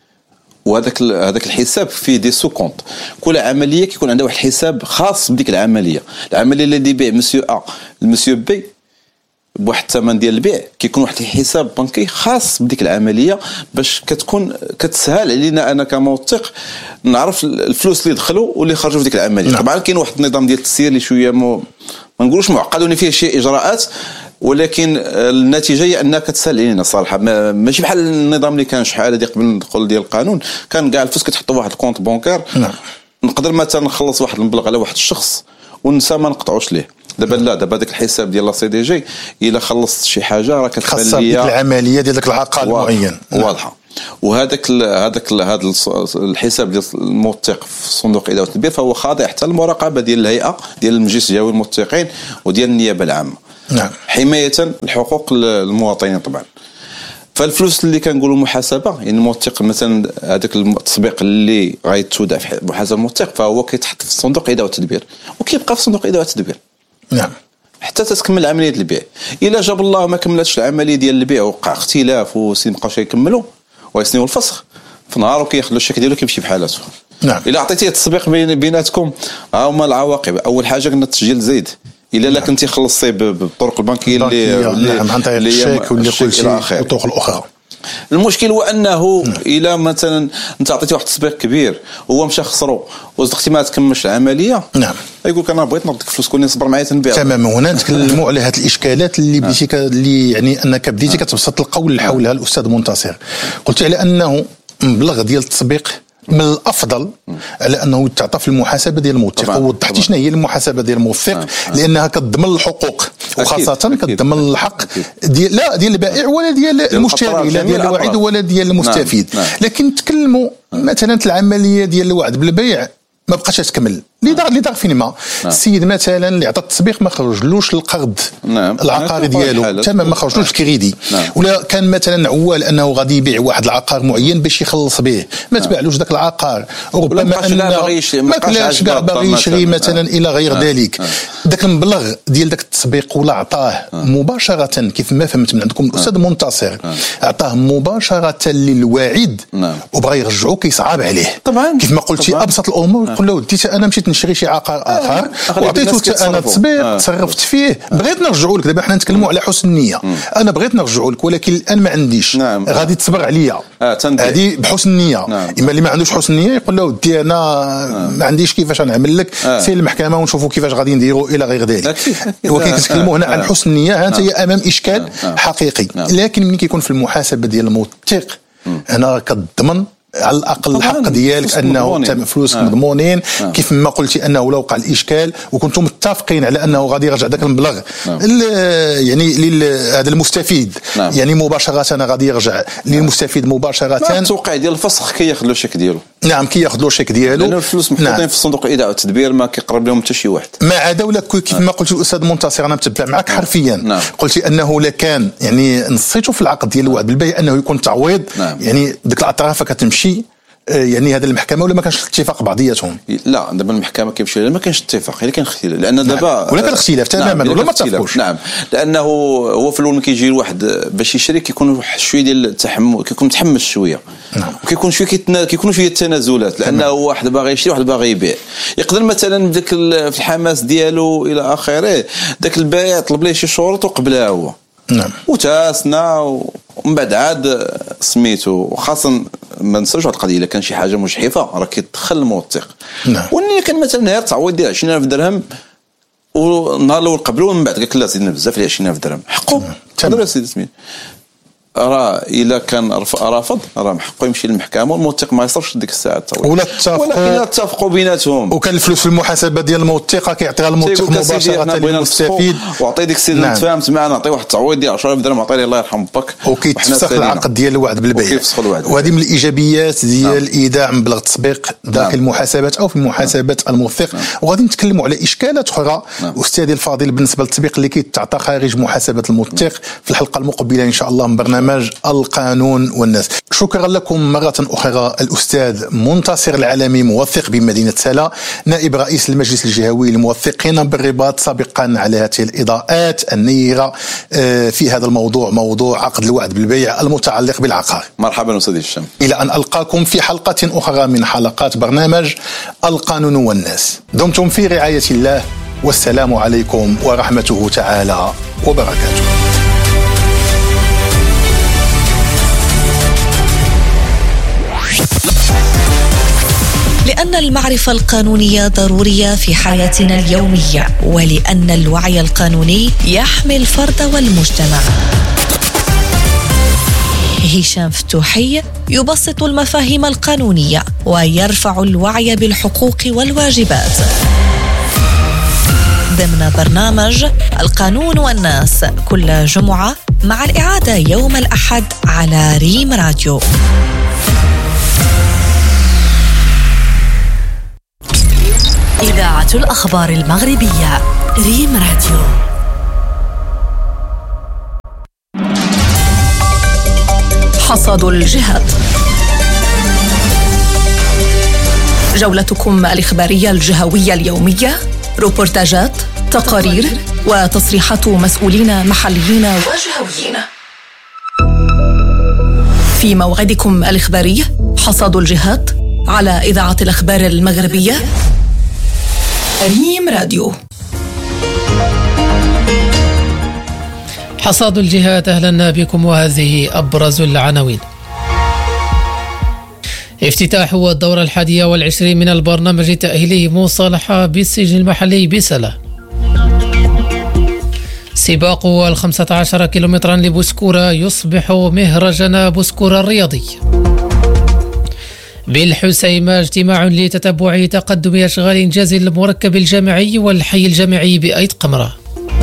وهذاك هذاك الحساب فيه دي سو كونت. كل عمليه كيكون عندها واحد الحساب خاص بديك العمليه. العمليه اللي يبيع مسيو ا المسيو بي بواحد الثمن ديال البيع كيكون واحد الحساب بنكي خاص بديك العمليه باش كتكون كتسهل علينا انا كموثق نعرف الفلوس اللي دخلوا واللي خرجوا في ديك العمليه. طبعا كاين واحد النظام ديال التسيير اللي شويه مو ما نقولوش معقد ولا فيه شي اجراءات ولكن النتيجه هي انها كتسهل علينا صراحه ماشي بحال النظام اللي كان شحال هذه قبل الدخول ديال القانون كان كاع الفلوس كتحطوا واحد الكونت بونكار. نعم. نقدر مثلا نخلص واحد المبلغ على واحد الشخص ونسى ما نقطعوش ليه. دابا لا دابا داك الحساب ديال لا سي دي جي الا خلصت شي حاجه راه كتبان ليا العمليه ديال داك العقار المعين واضحه. وهذاك هذاك هذا الحساب ديال الموثق في صندوق الاداء والتدبير فهو خاضع حتى المراقبه ديال الهيئه ديال المجلس الجهوي الموثقين وديال النيابه العامه. نعم. حمايه الحقوق المواطنين طبعا. فالفلوس اللي كنقولوا محاسبه يعني الموثق مثلا هذاك التطبيق اللي غيتودع في محاسبه الموثق فهو كيتحط في صندوق الاداء والتدبير وكيبقى في صندوق الاداء والتدبير. نعم. حتى تتكمل عمليه البيع. الا جاب الله ما كملتش العمليه ديال البيع وقع اختلاف وسين بقاوش يكملوا ويسنيو الفسخ في نهار وكيخلوا الشيك ديالو كيمشي بحالاته. نعم. الا عطيتيه التسبيق بين بيناتكم ها هما العواقب. اول حاجه قلنا التسجيل زايد الا لا كنتي خلصتي بالطرق البنكيه اللي نعم عن طريق الشيك واللي كل شيء والطرق الاخرى. المشكل هو انه الى مثلا انت عطيتي واحد التسبيق كبير وهو مشى خسرو وصدقتي ما تكملش العمليه. نعم. يقول لك انا بغيت نردك فلوس كوني نصبر معايا تنبيع. تماما. هنا نتكلموا على هذه الاشكالات اللي بديتي اللي يعني انك بديتي كتبسط القول حولها الاستاذ منتصر. قلت على انه مبلغ ديال التسبيق من الافضل على انه يتعطى في المحاسبه ديال الموثق. ووضحتي شنو هي المحاسبه ديال الموثق لانها كتضمن الحقوق وخاصه كتضمن الحق ديال لا ديال البائع ولا ديال المشتري لا ديال الواعد ولا ديال المستفيد. نعم. نعم. لكن نتكلموا مثلا العمليه ديال الوعد بالبيع ما بقاش تكمل اللي دار اللي دار فين ما. نعم. السيد مثلا اللي عطى التسبيق ما خرجلوش القرض. نعم. العقاري ديالو تمام ما خرجلوش الكريدي. نعم. ولا كان مثلا عوال انه غادي يبيع واحد العقار معين باش يخلص به ما نعم. تباعلوش ذاك العقار وربما ان ما كلاش كاع باغي يشري مثلا الى غير نعم. ذلك. نعم. ذاك المبلغ ديال ذاك التسبيق ولا عطاه نعم. مباشره كيف ما فهمت من عندكم الاستاذ نعم. منتصر نعم. عطاه مباشره للواعد نعم. وبغى يرجعوه كيصعب عليه. طبعا كيف ما قلتي ابسط الامور يقول له وديت انا مشيت نشري شي عقار اخر وعطيته انا التسبيق تصرفت فيه بغيت نرجعوا لك. دابا حنا نتكلموا على حسن النيه. انا بغيت نرجعوا لك ولكن الان ما عنديش. نعم. غادي تصبر عليا هذه بحسن النيه. نعم. اما اللي ما عندوش حسن النيه يقول له ودي انا نعم. ما عنديش كيفاش نعمل لك سير المحكمه ونشوفوا كيفاش غادي نديروا الى غير ذلك. ولكن كنتكلموا هنا عن حسن النيه هانت هي امام اشكال حقيقي. لكن ملي كيكون في المحاسبه ديال الموثق انا كضمن على الاقل الحق ديالك انه فلوسك آه. مضمونين. آه. كيف ما قلتي انه لو وقع الاشكال وكنتم متفقين على انه غادي يرجع ذاك المبلغ آه. يعني هذا المستفيد آه. يعني مباشره غادي يرجع للمستفيد مباشره. التوقيع ديال الفسخ كياخذ له شيك ديالو. نعم كياخذ له شيك ديالو لان الفلوس محطوطين نعم. في صندوق الاداء والتدبير ما كيقرب لهم حتى شي واحد ما عدا. ولا كيف ما قلت الاستاذ منتصر انا متبع معك حرفيا. نعم. قلتي انه لكان يعني نصيتوا في العقد ديال الوعد بالبيع انه يكون تعويض. نعم. يعني ديك الاطراف كتمشي يعني هذا المحكمه ولا ما كانش اتفاق بعضياتهم. لا دابا المحكمه كيمشي ما كانش اتفاق الا كان اختلاف لان دابا نعم. ولا كان اختلاف تماما. نعم. ولا ما اتفقوش. نعم لانه هو في الاول كيجي الواحد باش يشري كيكون شويه ديال التحمل كيكون متحمس شويه. نعم. وكيكون شويه كيتنا كيكونوا شويه التنازلات لانه واحد باغي يشري واحد باغي يبيع. يقدر مثلا بداك في الحماس ديالو الى اخره داك البائع طلب ليه شي شروط وقبلها هو. نعم. وتاسنا ومن بعد عاد سميتو. وخاصه ما ننساوش واحد القضيه الا كان شي حاجه مجحفه راه كيدخل الموثق. نعم. واني كان مثلا نهار تعويض ديال عشرين ألف درهم والنهار الاول قبلوا ومن بعد قالك لا زيدنا بزاف على عشرين ألف درهم حقه. تمام سيدي سميت راه الا كان رافض راه حقه يمشي للمحكمه والموثق ما يصرفش ديك الساعه التوقيت ولا اتفقوا ولكن اتفقوا بيناتهم. وكان الفلوس في المحاسبه ديال الموثقه كيعطيها الموثق مباشره للمستفيد وعطي ديك السيد اللي تفاهمت معنا نعطي واحد التعويض ديال عشرة آلاف درهم عطي لي الله يرحم باك وكيتفسخ العقد ديال الوعد بالبيع. وهذه من الايجابيات ديال ايداع مبلغ التسبيق داخل المحاسبات او في محاسبه الموثق. وغادي نتكلموا على اشكالات اخرى استاذي الفاضل بالنسبه للتطبيق اللي كيتعطى خارج محاسبه الموثق في الحلقه المقبله ان شاء الله من برنامج برنامج القانون والناس. شكرا لكم مرة أخرى الأستاذ منتصر العالمي، موثق بمدينة سلا، نائب رئيس المجلس الجهوي للموثقين بالرباط، سابقا على هذه الإضاءات النيرة في هذا الموضوع، موضوع عقد الوعد بالبيع المتعلق بالعقار. مرحبا أستاذ هشام. إلى أن ألقاكم في حلقة أخرى من حلقات برنامج القانون والناس. دمتم في رعاية الله، والسلام عليكم ورحمته تعالى وبركاته. لأن المعرفة القانونية ضرورية في حياتنا اليومية، ولأن الوعي القانوني يحمي الفرد والمجتمع. هشام فتوحي يبسط المفاهيم القانونية ويرفع الوعي بالحقوق والواجبات ضمن برنامج القانون والناس، كل جمعة مع الإعادة يوم الأحد على ريم راديو. إذاعة الأخبار المغربية، ريم راديو. حصاد الجهات، جولتكم الإخبارية الجهوية اليومية، روبورتاجات، تقارير وتصريحات مسؤولين محليين وجهويين. في موعدكم الإخباري حصاد الجهات على إذاعة الأخبار المغربية، ريم راديو. حصاد الجهات، أهلا بكم وهذه أبرز العناوين. افتتاح الدورة الحادية والعشرين من البرنامج التأهيلي مصالحة بالسجن المحلي بسلا. سباق الخمسة عشر كيلومترا لبوسكورة يصبح مهرجان بوسكورة الرياضي. بالحسيمة اجتماع لتتبع تقدم أشغال إنجاز المركب الجامعي والحي الجامعي بأيت قمرة.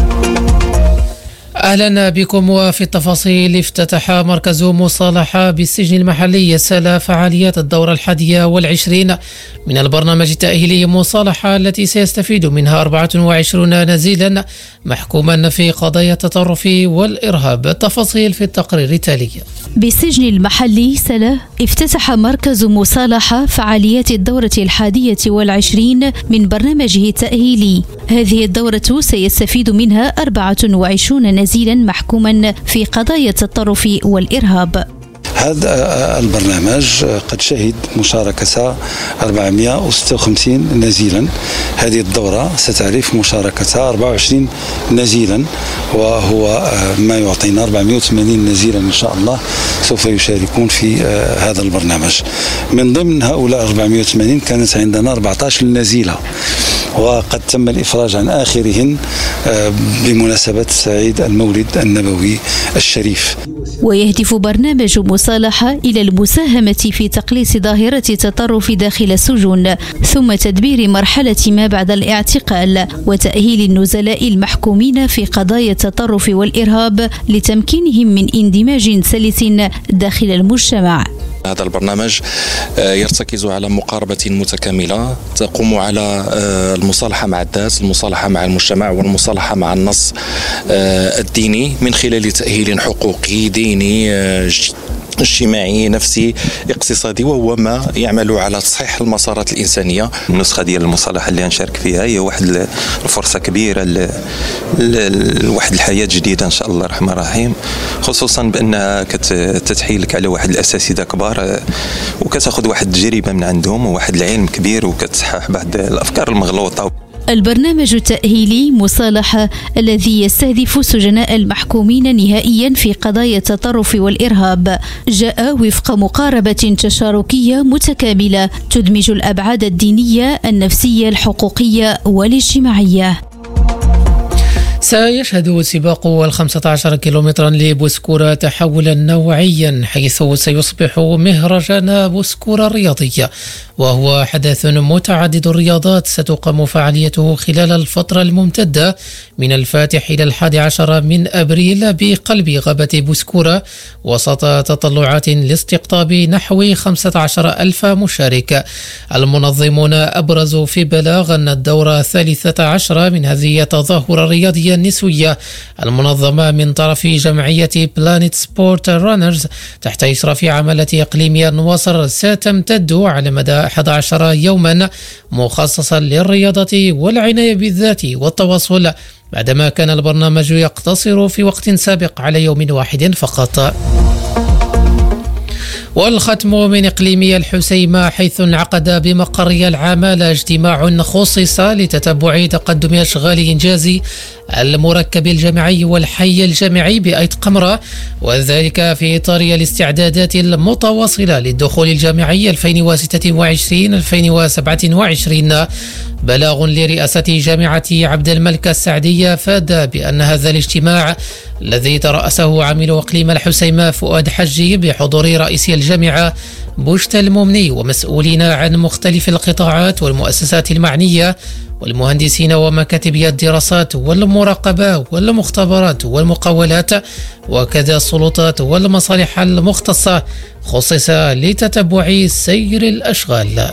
أهلا بكم وفي التفاصيل. افتتح مركز مصالحة بالسجن المحلي سلا فعاليات الدورة الحادية والعشرين من البرنامج التأهيلي مصالحة، التي سيستفيد منها أربعة وعشرين نزيلا محكوما في قضايا التطرف والإرهاب. التفاصيل في التقرير التالي. بالسجن المحلي سلا افتتح مركز مصالحة فعاليات الدورة الحادية والعشرين من برنامجه التأهيلي. هذه الدورة سيستفيد منها أربعة وعشرين نزيلا محكوما في قضايا التطرف والإرهاب. هذا البرنامج قد شهد مشاركة أربعمائة وستة وخمسين نزيلا. هذه الدورة ستعرف مشاركة أربعة وعشرين نزيلا، وهو ما يعطينا أربعمائة وثمانين نزيلا إن شاء الله سوف يشاركون في هذا البرنامج. من ضمن هؤلاء أربعمائة وثمانين كانت عندنا أربعة عشر نزيلة، وقد تم الإفراج عن آخرهن بمناسبة عيد المولد النبوي الشريف. ويهدف برنامج مصالحة إلى المساهمة في تقليص ظاهرة التطرف داخل السجون، ثم تدبير مرحلة ما بعد الاعتقال، وتأهيل النزلاء المحكومين في قضايا التطرف والإرهاب لتمكينهم من اندماج سلس داخل المجتمع. هذا البرنامج يرتكز على مقاربة متكاملة تقوم على المصالحة مع الذات، المصالحة مع المجتمع، والمصالحة مع النص الديني من خلال تأهيل حقوقي ديني اجتماعي نفسي اقتصادي، وهو ما يعمل على تصحيح المسارات الإنسانية. النسخة ديال المصالحة اللي غنشارك فيها هي واحد الفرصة كبيرة لواحد الحياة جديدة إن شاء الله الرحمن الرحيم، خصوصا بأنها كتتحيلك على واحد الأساتذة كبار وكتاخذ واحد التجربة من عندهم وواحد العلم كبير وكتصحح بعض الأفكار المغلوطة. البرنامج التأهيلي مصالحة الذي يستهدف سجناء المحكومين نهائيا في قضايا التطرف والإرهاب جاء وفق مقاربة تشاركية متكاملة تدمج الأبعاد الدينية، النفسية، الحقوقية والاجتماعية. سيشهد سباق الخمسة عشر كيلومترا لبوسكورة تحولا نوعيا، حيث سيصبح مهرجان بوسكورة الرياضية، وهو حدث متعدد الرياضات ستقام فعاليته خلال الفترة الممتدة من الفاتح إلى الحادي عشر من أبريل بقلب غابة بوسكورة، وسط تطلعات لاستقطاب نحو خمسة عشر ألف مشارك. المنظمون أبرزوا في بلاغ أن الدورة الثالثة عشرة من هذه التظاهرة الرياضية النسوية المنظمة من طرف جمعية بلانيت سبورت رانرز تحت إشراف عملة إقليمية نواصر ستمتد على مدى أحد عشر يوما مخصصا للرياضة والعناية بالذات والتواصل، بعدما كان البرنامج يقتصر في وقت سابق على يوم واحد فقط. والختم من إقليمية الحسيمة، حيث انعقد بمقرية العمالة اجتماع خصص لتتبع تقدم أشغال إنجاز المركب الجامعي والحي الجامعي بأيت قمرة، وذلك في إطار الاستعدادات المتواصلة للدخول الجامعي ألفين وستة وعشرين ألفين وسبعة وعشرين. بلاغ لرئاسة جامعة عبد الملك السعدية فاد بأن هذا الاجتماع الذي ترأسه عامل إقليم الحسيمة فؤاد حجي بحضور رئيس الجامعة بوشت الممني ومسؤولين عن مختلف القطاعات والمؤسسات المعنية والمهندسين ومكاتب الدراسات والمراقبة والمختبرات والمقاولات وكذا السلطات والمصالح المختصة، خصص لتتبع سير الأشغال.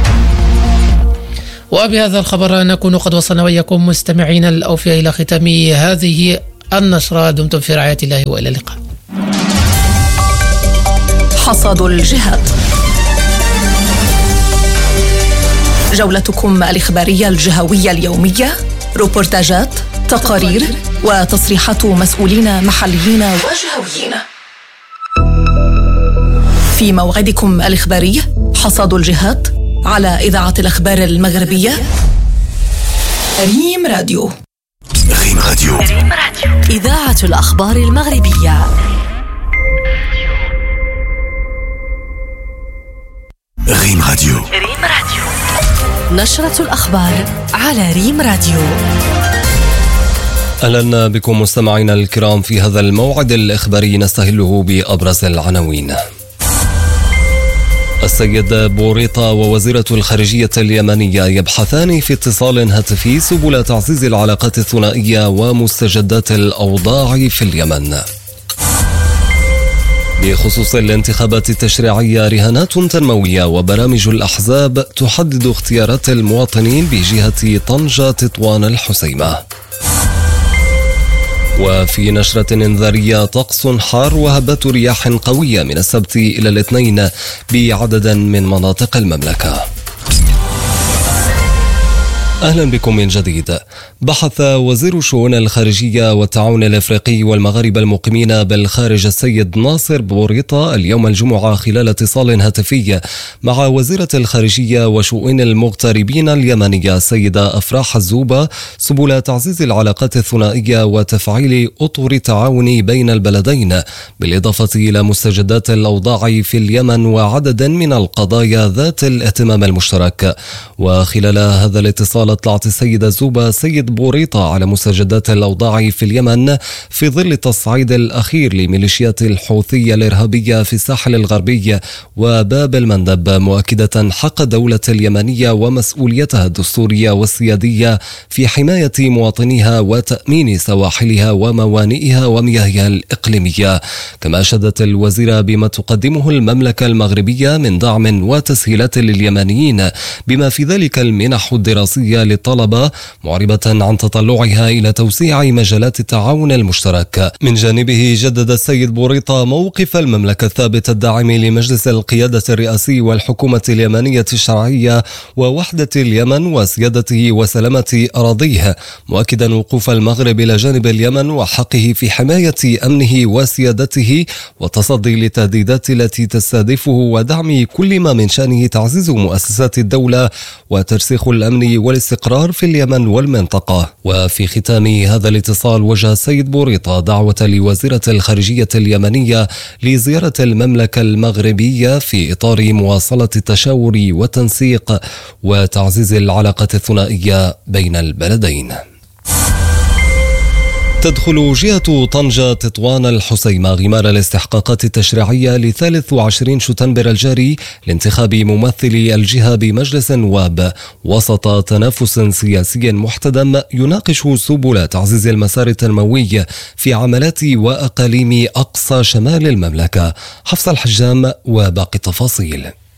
وبهذا الخبر نكون قد وصلنا وإياكم مستمعين الأوفياء إلى ختام هذه النشرة. دمتم في رعاية الله وإلى اللقاء. حصاد الجهات، جولتكم الإخبارية الجهوية اليومية، روبورتاجات، تقارير وتصريحات مسؤولين محليين وجهويين. في موعدكم الإخباري حصاد الجهات على إذاعة الأخبار المغربية ريم راديو. ريم راديو، إذاعة الأخبار المغربية. ريم راديو، نشرة الأخبار على ريم راديو. أهلا بكم مستمعينا الكرام في هذا الموعد الإخباري نستهله بأبرز العناوين. السيد بوريطة ووزيرة الخارجية اليمنية يبحثان في اتصال هاتفي سبل تعزيز العلاقات الثنائية ومستجدات الأوضاع في اليمن. بخصوص الانتخابات التشريعية، رهانات تنموية وبرامج الأحزاب تحدد اختيارات المواطنين بجهة طنجة تطوان الحسيمة. وفي نشرة انذارية، طقس حار وهبات رياح قوية من السبت إلى الاثنين بعدد من مناطق المملكة. أهلا بكم من جديد. بحث وزير الشؤون الخارجية والتعاون الأفريقي والمغاربة المقيمين بالخارج السيد ناصر بوريطة اليوم الجمعة خلال اتصال هاتفي مع وزيرة الخارجية وشؤون المغتربين اليمنية السيدة أفراح الزوبة سبل تعزيز العلاقات الثنائية وتفعيل أطر التعاون بين البلدين، بالإضافة إلى مستجدات الأوضاع في اليمن وعدد من القضايا ذات الاهتمام المشترك. وخلال هذا الاتصال اطلعت السيدة زوبا سيد بوريطة على مستجدات الأوضاع في اليمن في ظل التصعيد الأخير لميليشيات الحوثية الإرهابية في الساحل الغربي وباب المندب، مؤكدة حق الدولة اليمنية ومسؤوليتها الدستورية والسيادية في حماية مواطنيها وتأمين سواحلها وموانئها ومياهها الإقليمية. كما أشادت الوزيرة بما تقدمه المملكة المغربية من دعم وتسهيلات لليمنيين بما في ذلك المنح الدراسية للطلبة، معربة عن تطلعها إلى توسيع مجالات التعاون المشترك. من جانبه جدد السيد بوريطة موقف المملكة الثابت الداعم لمجلس القيادة الرئاسي والحكومة اليمنية الشرعية ووحدة اليمن وسيادته وسلامة أراضيه، مؤكدا وقوف المغرب إلى جانب اليمن وحقه في حماية أمنه وسيادته والتصدي للتهديدات التي تستهدفه ودعم كل ما من شأنه تعزيز مؤسسات الدولة وترسيخ الأمن والاستقرار في اليمن والمنطقة. وفي ختام هذا الاتصال وجه السيد بوريطة دعوة لوزيرة الخارجية اليمنية لزيارة المملكة المغربية في إطار مواصلة التشاور والتنسيق وتعزيز العلاقات الثنائية بين البلدين. تدخل جهة طنجة تطوان الحسيمة غمار الاستحقاقات التشريعية لثالث وعشرين شتنبر الجاري لانتخاب ممثلي الجهة بمجلس النواب وسط تنافس سياسي محتدم يناقش سبل تعزيز المسار التنموي في عملات وأقاليم أقصى شمال المملكة. حفص الحجام وباقي التفاصيل.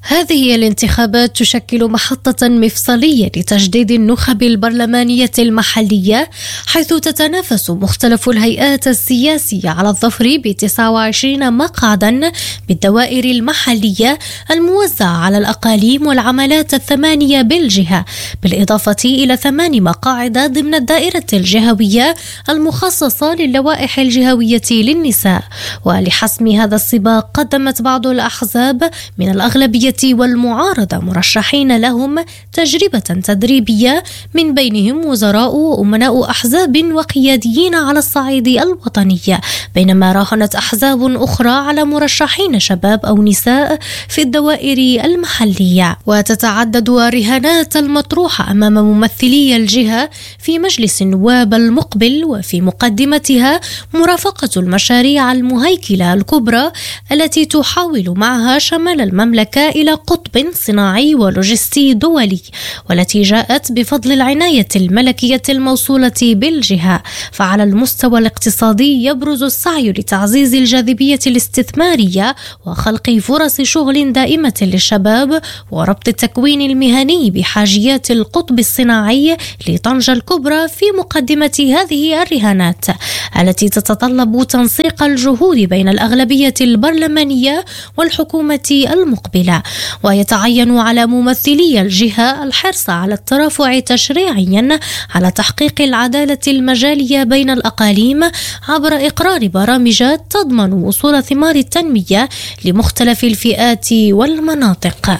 هذه هي الانتخابات تشكل محطة مفصلية لتجديد النخب البرلمانية المحلية، حيث تتنافس مختلف الهيئات السياسية على الظفر ب تسعة وعشرين مقعدا بالدوائر المحلية الموزعة على الأقاليم والعملات الثمانية بالجهة، بالإضافة إلى ثمان مقاعد ضمن الدائرة الجهوية المخصصة للوائح الجهوية للنساء. ولحسم هذا السباق قدمت بعض الأحزاب من الأغلبية والمعارضة مرشحين لهم تجربة تدريبية، من بينهم وزراء وأمناء أحزاب وقياديين على الصعيد الوطني، بينما راهنت أحزاب أخرى على مرشحين شباب أو نساء في الدوائر المحلية. وتتعدد الرهانات المطروحة أمام ممثلي الجهة في مجلس النواب المقبل، وفي مقدمتها مرافقة المشاريع المهيكلة الكبرى التي تحاول معها شمال المملكة إلى قطب صناعي ولوجستي دولي، والتي جاءت بفضل العناية الملكية الموصولة بالجهة. فعلى المستوى الاقتصادي يبرز السعي لتعزيز الجاذبية الاستثمارية وخلق فرص شغل دائمة للشباب، وربط التكوين المهني بحاجيات القطب الصناعي لطنجة الكبرى في مقدمة هذه الرهانات التي تتطلب تنسيق الجهود بين الأغلبية البرلمانية والحكومة المقبلة. ويتعين على ممثلي الجهة الحرص على الترافع تشريعيا على تحقيق العدالة المجالية بين الأقاليم عبر إقرار برامج تضمن وصول ثمار التنمية لمختلف الفئات والمناطق.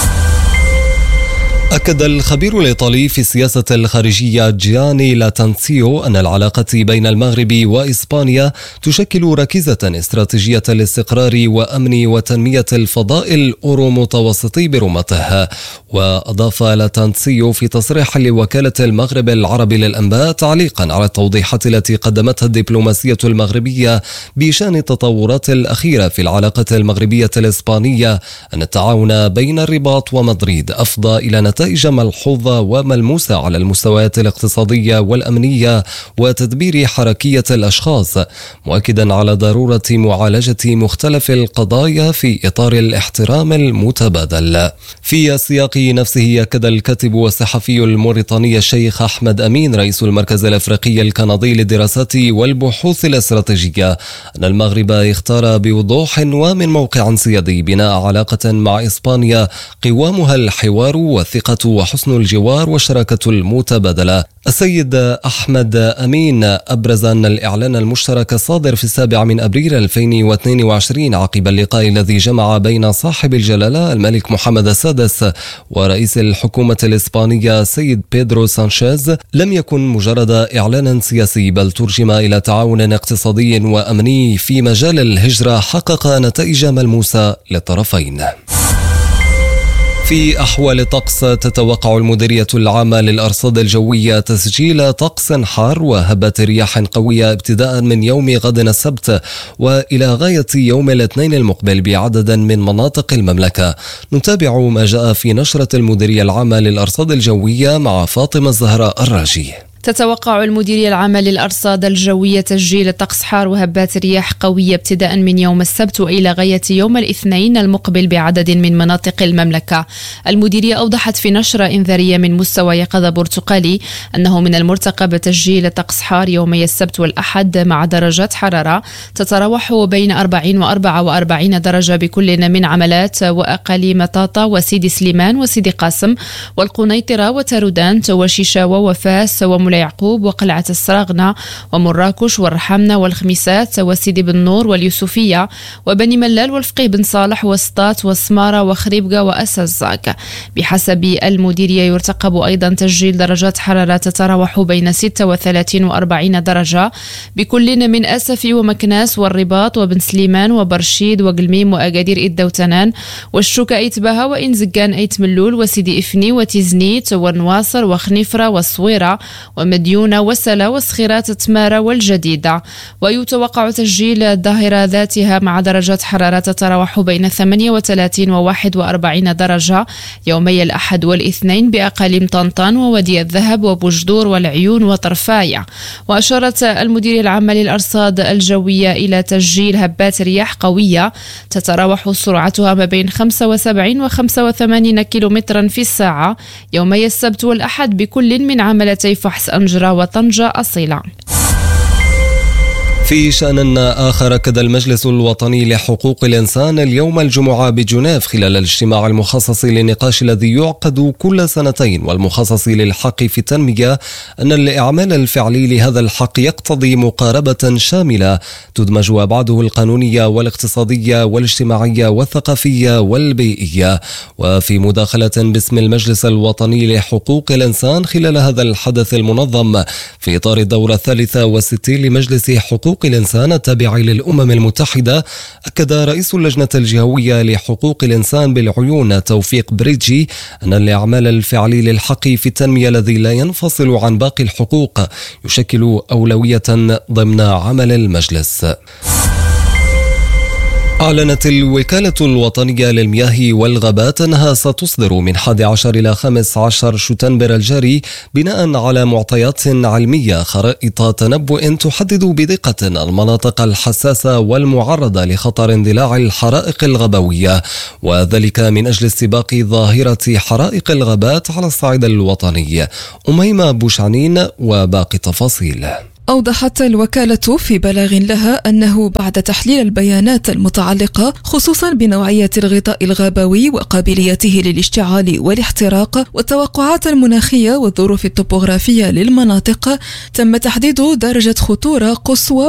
أكد الخبير الإيطالي في السياسة الخارجية جياني لاتانسيو أن العلاقة بين المغرب وإسبانيا تشكل ركيزة استراتيجية لاستقرار وأمن وتنمية الفضاء الأورو متوسطي برمته. وأضاف لاتانسيو في تصريح لوكالة المغرب العربي للأنباء تعليقا على التوضيحات التي قدمتها الدبلوماسية المغربية بشأن التطورات الأخيرة في العلاقة المغربية الإسبانية أن التعاون بين الرباط ومدريد أفضى إلى نتائج ملحوظة وملموسة على المستويات الاقتصادية والأمنية وتدبير حركية الأشخاص، مؤكدا على ضرورة معالجة مختلف القضايا في إطار الاحترام المتبادل. في السياق نفسه أكد الكاتب والصحفي الموريتاني الشيخ أحمد أمين رئيس المركز الأفريقي الكندي للدراسات والبحوث الاستراتيجية أن المغرب اختار بوضوح ومن موقع سيادي بناء علاقة مع إسبانيا قوامها الحوار والثقة وحسن الجوار والشراكة المتبادلة. السيد أحمد أمين أبرز أن الإعلان المشترك الصادر في السابع من أبريل ألفين واثنين وعشرين عقب اللقاء الذي جمع بين صاحب الجلالة الملك محمد السادس ورئيس الحكومة الإسبانية السيد بيدرو سانشيز لم يكن مجرد إعلانا سياسي، بل ترجم إلى تعاون اقتصادي وأمني في مجال الهجرة حقق نتائج ملموسة للطرفين. في أحوال الطقس، تتوقع المديرية العامة للأرصاد الجوية تسجيل طقس حار وهبات رياح قوية ابتداء من يوم غد السبت وإلى غاية يوم الاثنين المقبل بعدد من مناطق المملكة. نتابع ما جاء في نشرة المديرية العامة للأرصاد الجوية مع فاطمة الزهراء الراجي. تتوقع المديرية العامة للأرصاد الجوية تسجيل طقس حار وهبات رياح قوية ابتداء من يوم السبت وإلى غاية يوم الاثنين المقبل بعدد من مناطق المملكة. المديرية أوضحت في نشرة إنذارية من مستوى يقظة برتقالي أنه من المرتقب تسجيل طقس حار يومي السبت والأحد مع درجات حرارة تتراوح بين أربعين وأربعة وأربعين درجة بكل من عملات وأقاليم طاطا وسيدي سليمان وسيدي قاسم والقنيطرة وتارودانت وشيشاوة وفاس ومولاي يعقوب وقلعة السراغنة ومراكش والرحمنة والخميسات وسيدي بن نور واليوسفية وبني ملال والفقيه بن صالح وسطات وسمارة وخريبقة وأسزاق. بحسب المديرية يرتقب أيضا تسجيل درجات حرارة تتراوح بين ستة وثلاثين وأربعين درجة بكل من أسف ومكناس والرباط وبن سليمان وبرشيد وقلميم وأقادير إدوتنان والشوكة إيتبها وإنزقان إيت ملول وسيدي إفني وتيزنيت ونواصر وخنيفرة والصويرة ومديونة وسلا وصخيرات تمارة والجديدة. ويتوقع تسجيل الظاهرة ذاتها مع درجات حرارة تتراوح بين ثمانية وثلاثين و واحد وأربعين درجة يومي الأحد والاثنين بأقاليم طنطان وودي الذهب وبوجدور والعيون وطرفاية. وأشارت المديرية العامة للأرصاد الجوية إلى تسجيل هبات رياح قوية تتراوح سرعتها ما بين خمسة وسبعين و خمسة وثمانين كيلومترا في الساعة يومي السبت والأحد بكل من عملتي فحص أنجرة وطنجة أصيلة. في شأن آخر، أكد المجلس الوطني لحقوق الإنسان اليوم الجمعة بجنيف خلال الاجتماع المخصص للنقاش الذي يعقد كل سنتين والمخصص للحق في التنمية أن الإعمال الفعلي لهذا الحق يقتضي مقاربة شاملة تدمج أبعاده القانونية والاقتصادية والاجتماعية والثقافية والبيئية. وفي مداخلة باسم المجلس الوطني لحقوق الإنسان خلال هذا الحدث المنظم في إطار الدورة الثالثة والستين لمجلس حقوق الإنسان التابع للأمم المتحدة، أكد رئيس اللجنة الجهوية لحقوق الإنسان بالعيون توفيق بريدجي أن الإعمال الفعلي للحق في التنمية الذي لا ينفصل عن باقي الحقوق يشكل أولوية ضمن عمل المجلس. أعلنت الوكالة الوطنية للمياه والغابات أنها ستصدر من أحد عشر إلى خمسة عشر شتنبر الجاري بناء على معطيات علمية خرائط تنبؤ تحدد بدقة المناطق الحساسة والمعرضة لخطر اندلاع الحرائق الغابوية، وذلك من أجل استباق ظاهرة حرائق الغابات على الصعيد الوطني. أميمة بوشعنين وباقي التفاصيل. أوضحت الوكالة في بلاغ لها أنه بعد تحليل البيانات المتعلقة خصوصا بنوعية الغطاء الغابوي وقابليته للاشتعال والاحتراق والتوقعات المناخية والظروف الطبوغرافية للمناطق، تم تحديد درجة خطورة قصوى